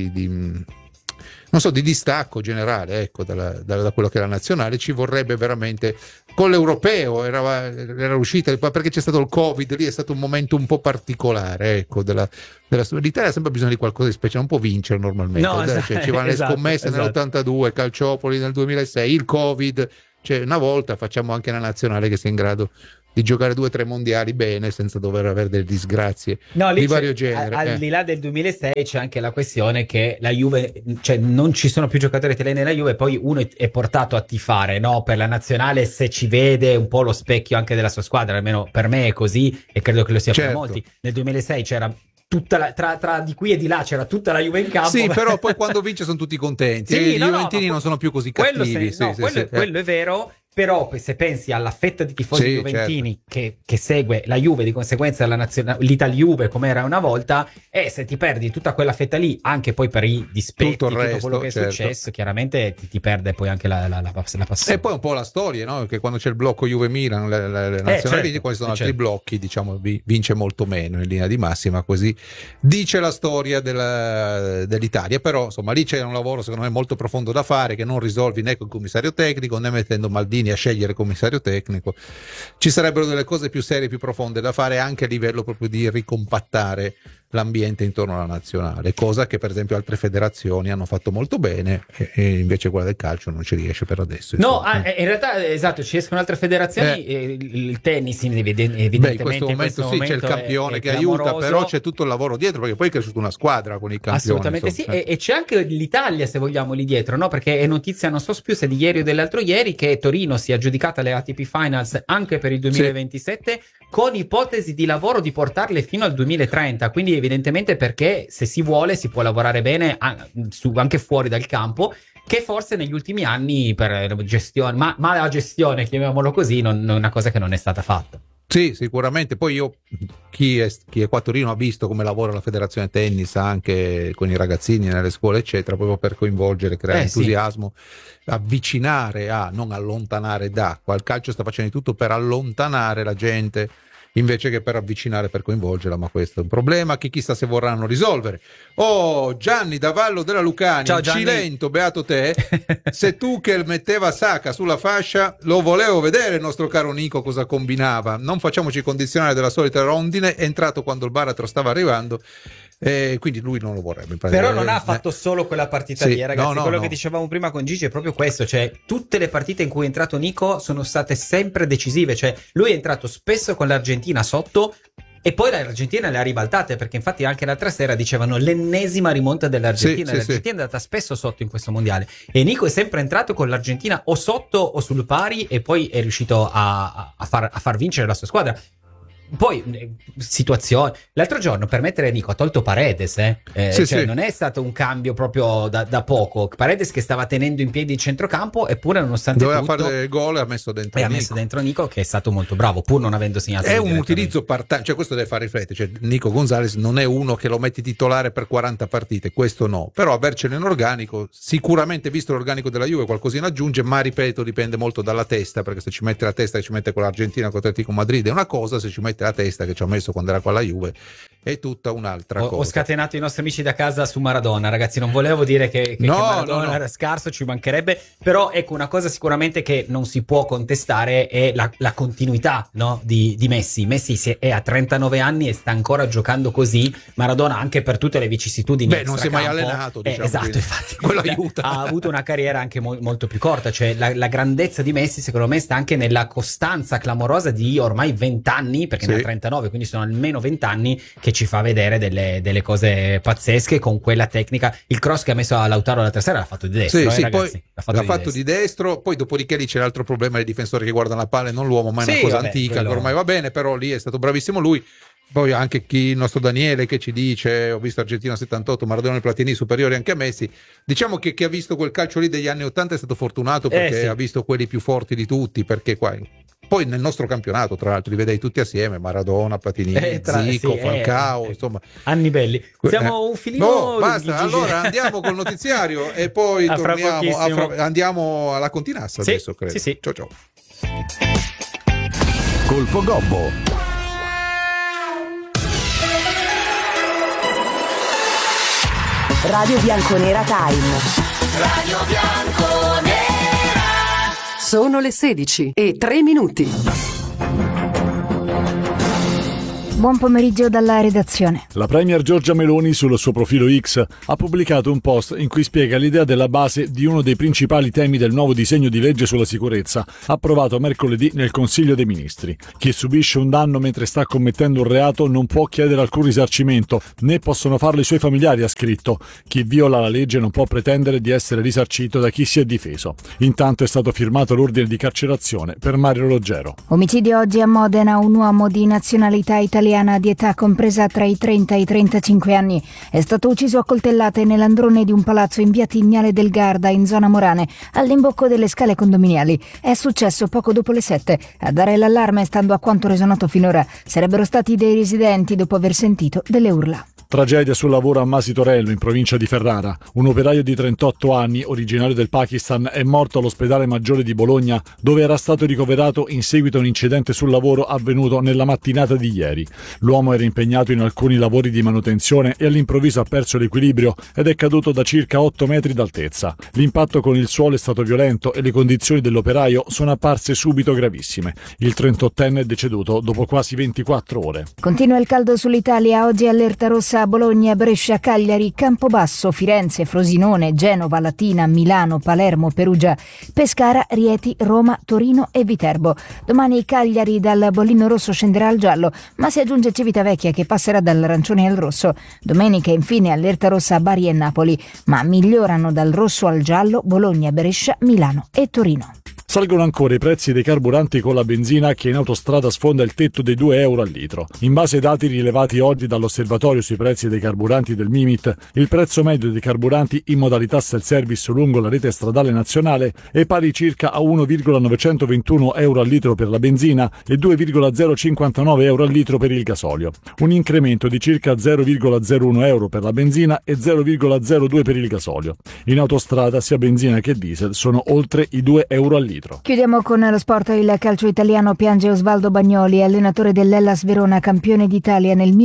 di non so, di distacco generale, ecco, da quello che era nazionale. Ci vorrebbe veramente, con l'europeo era uscita, perché c'è stato il Covid, lì è stato un momento un po' particolare, ecco, l'Italia ha sempre bisogno di qualcosa di speciale, non può vincere normalmente, ci vanno le scommesse nell'82, Calciopoli nel 2006, il Covid, cioè una volta facciamo anche una nazionale che sia in grado di giocare 2 o 3 mondiali bene senza dover avere delle disgrazie di vario genere. Al di là del 2006 c'è anche la questione che la Juve, cioè non ci sono più giocatori italiani nella Juve, poi uno è portato a tifare, no? Per la nazionale, se ci vede un po' lo specchio anche della sua squadra, almeno per me è così e credo che lo sia per molti. Nel 2006 c'era tutta tra di qui e di là c'era tutta la Juve in campo. Sì, però poi quando vince sono tutti contenti. I Juventini non sono più così cattivi. Quello è vero. Però se pensi alla fetta di tifosi juventini che segue la Juve, di conseguenza l'Italia Juve come era una volta, e se ti perdi tutta quella fetta lì, anche poi per i dispetti, tutto quello che è successo, chiaramente ti perde poi anche la passione. E poi un po' la storia, no? Che quando c'è il blocco Juve-Milan, le nazionali, quando sono altri blocchi, diciamo, vince molto meno in linea di massima, così dice la storia dell'Italia. Però insomma lì c'è un lavoro secondo me molto profondo da fare, che non risolvi né con il commissario tecnico né mettendo Maldini a scegliere commissario tecnico. Ci sarebbero delle cose più serie, più profonde da fare anche a livello proprio di ricompattare l'ambiente intorno alla nazionale, cosa che per esempio altre federazioni hanno fatto molto bene e invece quella del calcio non ci riesce per adesso. No, in realtà esatto, ci escono altre federazioni, il tennis evidentemente in questo momento c'è il campione che aiuta, però c'è tutto il lavoro dietro, perché poi è cresciuta una squadra con i campioni. Assolutamente insomma. Sì, e c'è anche l'Italia, se vogliamo, lì dietro, no? Perché è notizia, non so più se di ieri o dell'altro ieri, che Torino si è aggiudicata le ATP Finals anche per il 2027, con ipotesi di lavoro di portarle fino al 2030, quindi evidentemente perché se si vuole si può lavorare bene anche fuori dal campo, che forse negli ultimi anni per gestione, ma la gestione, chiamiamolo così, non è una cosa che non è stata fatta. Sì, sicuramente. Poi chi è qua a Torino ha visto come lavora la federazione tennis anche con i ragazzini nelle scuole eccetera, proprio per coinvolgere, creare entusiasmo, avvicinare non allontanare il calcio sta facendo di tutto per allontanare la gente invece che per avvicinare, per coinvolgerla, ma questo è un problema che chissà se vorranno risolvere. Gianni da Vallo della Lucania. Ciao, Gianni. Cilento, beato te. Se Tuchel metteva Saka sulla fascia, lo volevo vedere il nostro caro Nico cosa combinava. Non facciamoci condizionare della solita rondine, è entrato quando il baratro stava arrivando. Quindi lui non lo vorrebbe. Però non ha fatto solo quella partita lì, ragazzi. Quello che dicevamo prima con Gigi è proprio questo, cioè tutte le partite in cui è entrato Nico sono state sempre decisive, cioè lui è entrato spesso con l'Argentina sotto e poi l'Argentina le ha ribaltate, perché infatti anche l'altra sera dicevano l'ennesima rimonta dell'Argentina. L'Argentina è andata spesso sotto in questo mondiale e Nico è sempre entrato con l'Argentina o sotto o sul pari e poi è riuscito a far vincere la sua squadra. Poi situazioni. L'altro giorno, per mettere Nico, ha tolto Paredes, sì. non è stato un cambio proprio da poco. Paredes che stava tenendo in piedi il centrocampo, eppure nonostante doveva tutto fare il gol e ha messo dentro e ha Nico. messo dentro Nico, che è stato molto bravo, pur non avendo segnato. È un utilizzo part-time, cioè questo deve fare riflettere, cioè Nico Gonzalez non è uno che lo metti titolare per 40 partite, questo no, però avercene in organico, sicuramente visto l'organico della Juve qualcosina aggiunge, ma ripeto dipende molto dalla testa, perché se ci mette la testa che ci mette con l'Argentina contro Atletico Madrid è una cosa, se ci mette la testa che ci ha messo quando era con la Juve è tutta un'altra cosa. Ho scatenato i nostri amici da casa su Maradona, ragazzi, non volevo dire che Maradona era scarso, ci mancherebbe, però ecco, una cosa sicuramente che non si può contestare è la continuità, no? di Messi. Messi è a 39 anni e sta ancora giocando così. Maradona, anche per tutte le vicissitudini, non si è mai allenato, diciamo, esatto, infatti quello aiuta. Ha avuto una carriera anche molto più corta, cioè la grandezza di Messi secondo me sta anche nella costanza clamorosa di ormai 20 anni, perché ne ha 39, quindi sono almeno 20 anni, che ci fa vedere delle cose pazzesche con quella tecnica. Il cross che ha messo a Lautaro l'altra sera l'ha fatto di destro, ragazzi, poi l'ha fatto di destro, poi dopodiché lì c'è l'altro problema dei difensori che guardano la palla e non l'uomo, ma è una cosa antica che ormai va bene, però lì è stato bravissimo lui. Poi anche il nostro Daniele che ci dice, ho visto Argentina 78, Maradona e Platini superiori anche a Messi, diciamo che chi ha visto quel calcio lì degli anni 80 è stato fortunato, perché ha visto quelli più forti di tutti, perché qua poi nel nostro campionato tra l'altro li vedei tutti assieme, Maradona, Platini, Zico, Falcao, insomma anni belli. Siamo un filino basta, allora andiamo col notiziario e poi andiamo alla Continassa adesso, credo. Sì. Ciao. Colpo Gobbo. Radio Bianconera Time. Radio Bianconera. Sono le 16:03. Buon pomeriggio dalla redazione. La premier Giorgia Meloni sul suo profilo X ha pubblicato un post in cui spiega l'idea della base di uno dei principali temi del nuovo disegno di legge sulla sicurezza approvato mercoledì nel Consiglio dei Ministri. Chi subisce un danno mentre sta commettendo un reato non può chiedere alcun risarcimento, né possono farlo i suoi familiari, ha scritto. Chi viola la legge non può pretendere di essere risarcito da chi si è difeso. Intanto è stato firmato l'ordine di carcerazione per Mario Roggero. Omicidio oggi a Modena, un uomo di nazionalità italiana di età compresa tra i 30 e i 35 anni è stato ucciso a coltellate nell'androne di un palazzo in via Tignale del Garda in zona Morane, all'imbocco delle scale condominiali. È successo poco dopo le 7. A dare l'allarme, stando a quanto reso noto finora, sarebbero stati dei residenti dopo aver sentito delle urla. Tragedia sul lavoro a Masitorello, in provincia di Ferrara. Un operaio di 38 anni, originario del Pakistan, è morto all'ospedale maggiore di Bologna, dove era stato ricoverato in seguito a un incidente sul lavoro avvenuto nella mattinata di ieri. L'uomo era impegnato in alcuni lavori di manutenzione e all'improvviso ha perso l'equilibrio ed è caduto da circa 8 metri d'altezza. L'impatto con il suolo è stato violento e le condizioni dell'operaio sono apparse subito gravissime. Il 38enne è deceduto dopo quasi 24 ore. Continua il caldo sull'Italia. Oggi allerta rossa a Bologna, Brescia, Cagliari, Campobasso, Firenze, Frosinone, Genova, Latina, Milano, Palermo, Perugia, Pescara, Rieti, Roma, Torino e Viterbo. Domani Cagliari dal bollino rosso scenderà al giallo, ma si aggiunge Civitavecchia che passerà dall'arancione al rosso. Domenica infine allerta rossa a Bari e Napoli, ma migliorano dal rosso al giallo Bologna, Brescia, Milano e Torino. Salgono ancora i prezzi dei carburanti con la benzina che in autostrada sfonda il tetto dei 2 euro al litro. In base ai dati rilevati oggi dall'osservatorio sui prezzi dei carburanti del Mimit, il prezzo medio dei carburanti in modalità self-service lungo la rete stradale nazionale è pari circa a 1,921 euro al litro per la benzina e 2,059 euro al litro per il gasolio. Un incremento di circa 0,01 euro per la benzina e 0,02 per il gasolio. In autostrada sia benzina che diesel sono oltre i 2 euro al litro. Chiudiamo con lo sport. Il calcio italiano piange Osvaldo Bagnoli, allenatore dell'Hellas Verona, campione d'Italia nel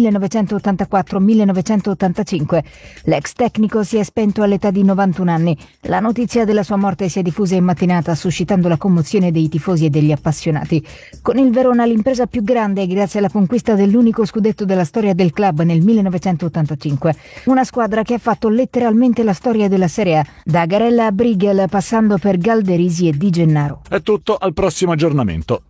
1984-1985. L'ex tecnico si è spento all'età di 91 anni. La notizia della sua morte si è diffusa in mattinata, suscitando la commozione dei tifosi e degli appassionati. Con il Verona l'impresa più grande grazie alla conquista dell'unico scudetto della storia del club nel 1985. Una squadra che ha fatto letteralmente la storia della Serie A, da Garella a Brighel passando per Galderisi e Di Gennaro. È tutto, al prossimo aggiornamento.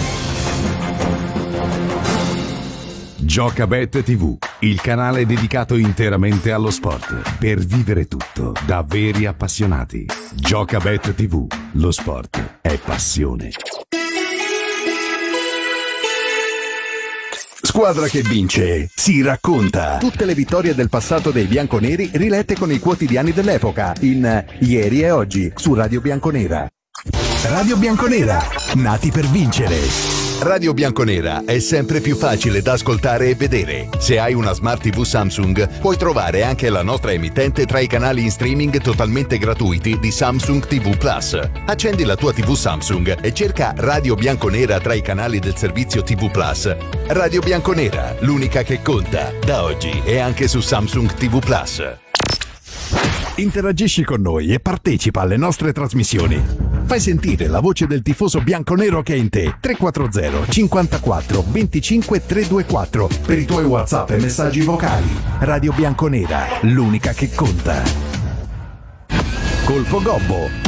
Giocabet TV, il canale dedicato interamente allo sport, per vivere tutto da veri appassionati. Giocabet TV, lo sport è passione. Squadra che vince si racconta. Tutte le vittorie del passato dei bianconeri rilette con i quotidiani dell'epoca in Ieri e Oggi su Radio Bianconera. Radio Bianconera, nati per vincere. Radio Bianconera è sempre più facile da ascoltare e vedere. Se hai una Smart TV Samsung, puoi trovare anche la nostra emittente tra i canali in streaming totalmente gratuiti di Samsung TV Plus. Accendi la tua TV Samsung e cerca Radio Bianconera tra i canali del servizio TV Plus. Radio Bianconera, l'unica che conta, da oggi e anche su Samsung TV Plus. Interagisci con noi e partecipa alle nostre trasmissioni. Fai sentire la voce del tifoso bianconero che è in te. 340 54 25 324 per i tuoi WhatsApp e messaggi vocali. Radio Bianconera, l'unica che conta. Colpo Gobbo.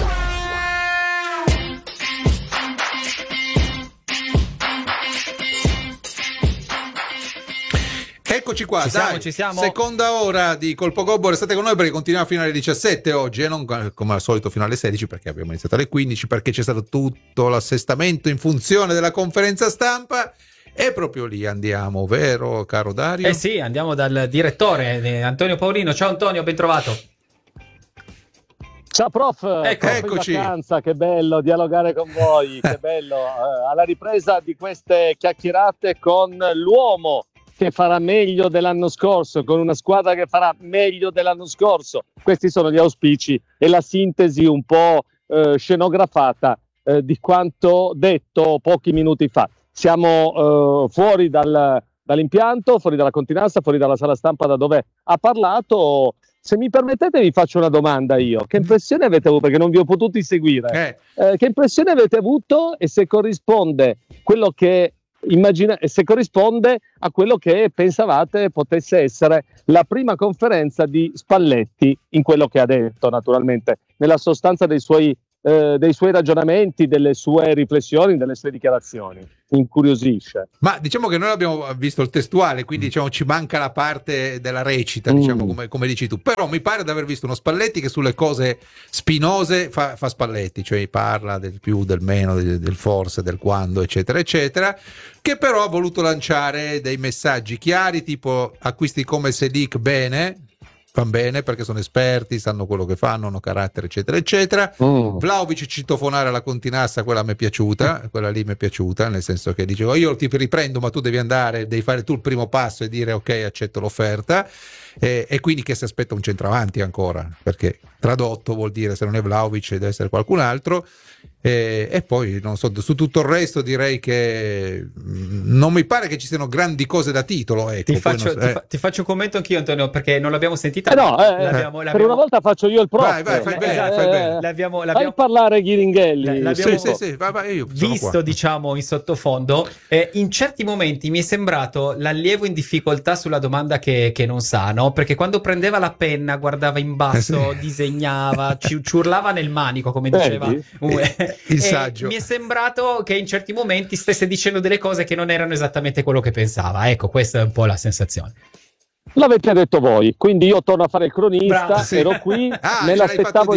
Eccoci qua, ci siamo. Seconda ora di Colpo Gobbo, restate con noi perché continuiamo fino alle 17 oggi e non come al solito fino alle 16 perché abbiamo iniziato alle 15 perché c'è stato tutto l'assestamento in funzione della conferenza stampa e proprio lì andiamo, vero caro Dario? Sì, andiamo dal direttore Antonio Paolino. Ciao Antonio, ben trovato. Ciao prof, Eccoci. In vacanza, che bello dialogare con voi, che bello alla ripresa di queste chiacchierate con l'uomo che farà meglio dell'anno scorso, con una squadra che farà meglio dell'anno scorso. Questi sono gli auspici e la sintesi un po' scenografata di quanto detto pochi minuti fa. Siamo fuori dall'impianto, fuori dalla continenza, fuori dalla sala stampa da dove ha parlato. Se mi permettete vi faccio una domanda io. Che impressione avete avuto? Perché non vi ho potuti seguire. Che impressione avete avuto e se corrisponde quello che se corrisponde a quello che pensavate potesse essere la prima conferenza di Spalletti in quello che ha detto, naturalmente, nella sostanza dei suoi ragionamenti, delle sue riflessioni, delle sue dichiarazioni. Incuriosisce. Ma diciamo che noi abbiamo visto il testuale, quindi diciamo ci manca la parte della recita, diciamo come dici tu. Però mi pare di aver visto uno Spalletti che sulle cose spinose fa Spalletti, cioè parla del più, del meno, del forse, del quando, eccetera, eccetera, che però ha voluto lanciare dei messaggi chiari, tipo acquisti come Selic bene, van bene perché sono esperti, sanno quello che fanno, hanno carattere, eccetera, eccetera. Vlahovic citofonare alla Continassa, quella mi è piaciuta, quella lì mi è piaciuta, nel senso che dicevo io ti riprendo ma tu devi andare, devi fare tu il primo passo e dire ok, accetto l'offerta, e quindi che si aspetta un centravanti ancora, perché tradotto vuol dire se non è Vlahovic deve essere qualcun altro. E poi non so, su tutto il resto direi che non mi pare che ci siano grandi cose da titolo, ecco. Ti faccio un commento anch'io Antonio perché non l'abbiamo sentita. Per una volta faccio io il prof. Vai, fai bene. L'abbiamo parlare Ghiringhelli. Sì, vai, io visto diciamo in sottofondo, in certi momenti mi è sembrato l'allievo in difficoltà sulla domanda che non sa, no? Perché quando prendeva la penna guardava in basso, disegnava, ci urlava nel manico come diceva il saggio. Mi è sembrato che in certi momenti stesse dicendo delle cose che non erano esattamente quello che pensava. Ecco, questa è un po' la sensazione. L'avete detto voi, quindi io torno a fare il cronista. Bravo, sì. Ero qui, me l'aspettavo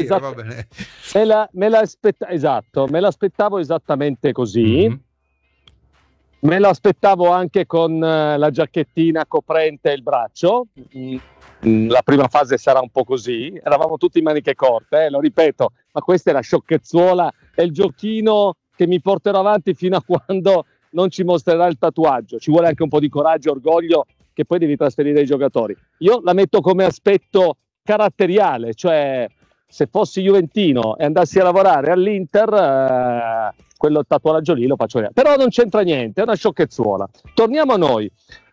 me l'aspettavo esattamente così. Me l'aspettavo anche con la giacchettina coprente il braccio. La prima fase sarà un po' così, eravamo tutti in maniche corte, lo ripeto, ma questa è la sciocchezzuola, è il giochino che mi porterò avanti fino a quando non ci mostrerà il tatuaggio. Ci vuole anche un po' di coraggio, orgoglio, che poi devi trasferire ai giocatori. Io la metto come aspetto caratteriale, cioè se fossi juventino e andassi a lavorare all'Inter, quello tatuaggio lì lo faccio io. Però non c'entra niente, è una sciocchezzuola. Torniamo a noi.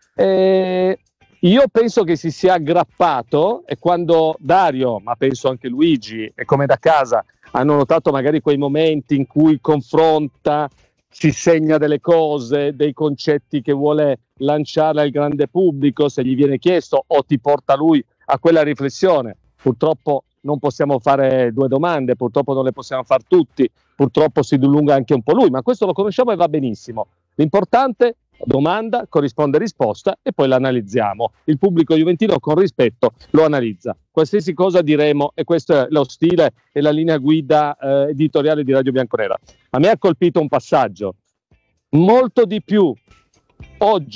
Io penso che si sia aggrappato e quando Dario, ma penso anche Luigi e come da casa, hanno notato magari quei momenti in cui confronta, si segna delle cose, dei concetti che vuole lanciare al grande pubblico, se gli viene chiesto o ti porta lui a quella riflessione. Purtroppo non possiamo fare due domande, purtroppo non le possiamo fare tutti, purtroppo si dilunga anche un po' lui, ma questo lo conosciamo e va benissimo. L'importante domanda, corrisponde risposta e poi l'analizziamo. Il pubblico juventino con rispetto lo analizza. Qualsiasi cosa diremo, e questo è lo stile e la linea guida editoriale di Radio Bianconera. A me ha colpito un passaggio. Molto di più oggi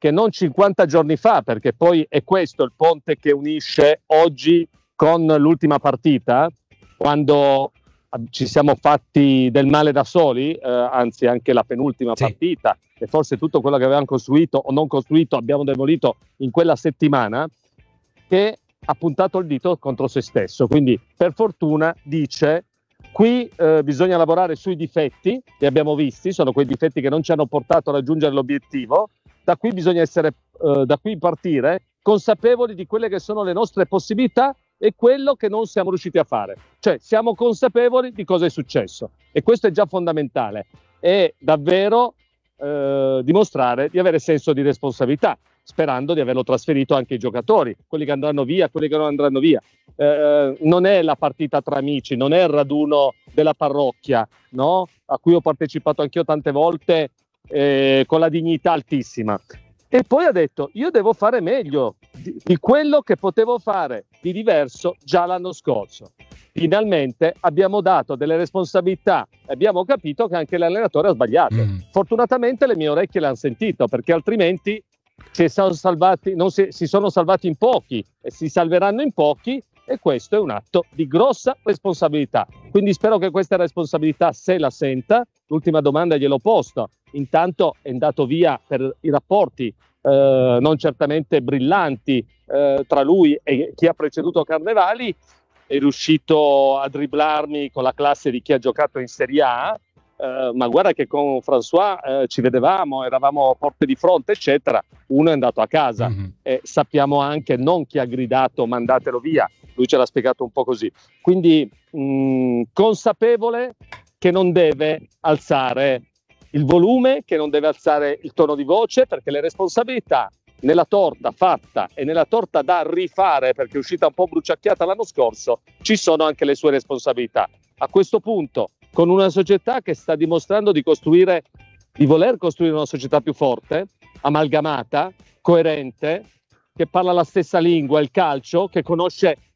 che non 50 giorni fa, perché poi è questo il ponte che unisce oggi con l'ultima partita, quando ci siamo fatti del male da soli, anzi anche la penultima partita, e forse tutto quello che avevamo costruito o non costruito abbiamo demolito in quella settimana, che ha puntato il dito contro se stesso. Quindi per fortuna dice: qui bisogna lavorare sui difetti, li abbiamo visti, sono quei difetti che non ci hanno portato a raggiungere l'obiettivo, da qui bisogna essere, da qui partire consapevoli di quelle che sono le nostre possibilità e quello che non siamo riusciti a fare. Cioè siamo consapevoli di cosa è successo, e questo è già fondamentale, è davvero dimostrare di avere senso di responsabilità, sperando di averlo trasferito anche ai giocatori, quelli che andranno via, quelli che non andranno via. Non è la partita tra amici, non è il raduno della parrocchia, no? A cui ho partecipato anch'io tante volte con la dignità altissima. E poi ha detto: io devo fare meglio di quello che potevo fare di diverso già l'anno scorso. Finalmente abbiamo dato delle responsabilità e abbiamo capito che anche l'allenatore ha sbagliato. Fortunatamente le mie orecchie l'hanno sentito, perché altrimenti si sono salvati in pochi e si salveranno in pochi, e questo è un atto di grossa responsabilità. Quindi spero che questa responsabilità se la senta. L'ultima domanda gliel'ho posta. Intanto è andato via per i rapporti non certamente brillanti tra lui e chi ha preceduto Carnevali, è riuscito a dribblarmi con la classe di chi ha giocato in Serie A, ma guarda che con François ci vedevamo, eravamo porte di fronte eccetera. Uno è andato a casa, e sappiamo anche non chi ha gridato mandatelo via, lui ce l'ha spiegato un po' così. Quindi consapevole che non deve alzare il volume, che non deve alzare il tono di voce, perché le responsabilità nella torta fatta e nella torta da rifare, perché è uscita un po' bruciacchiata l'anno scorso, ci sono anche le sue responsabilità. A questo punto, con una società che sta dimostrando di voler costruire una società più forte, amalgamata, coerente, che parla la stessa lingua, il calcio, che conosce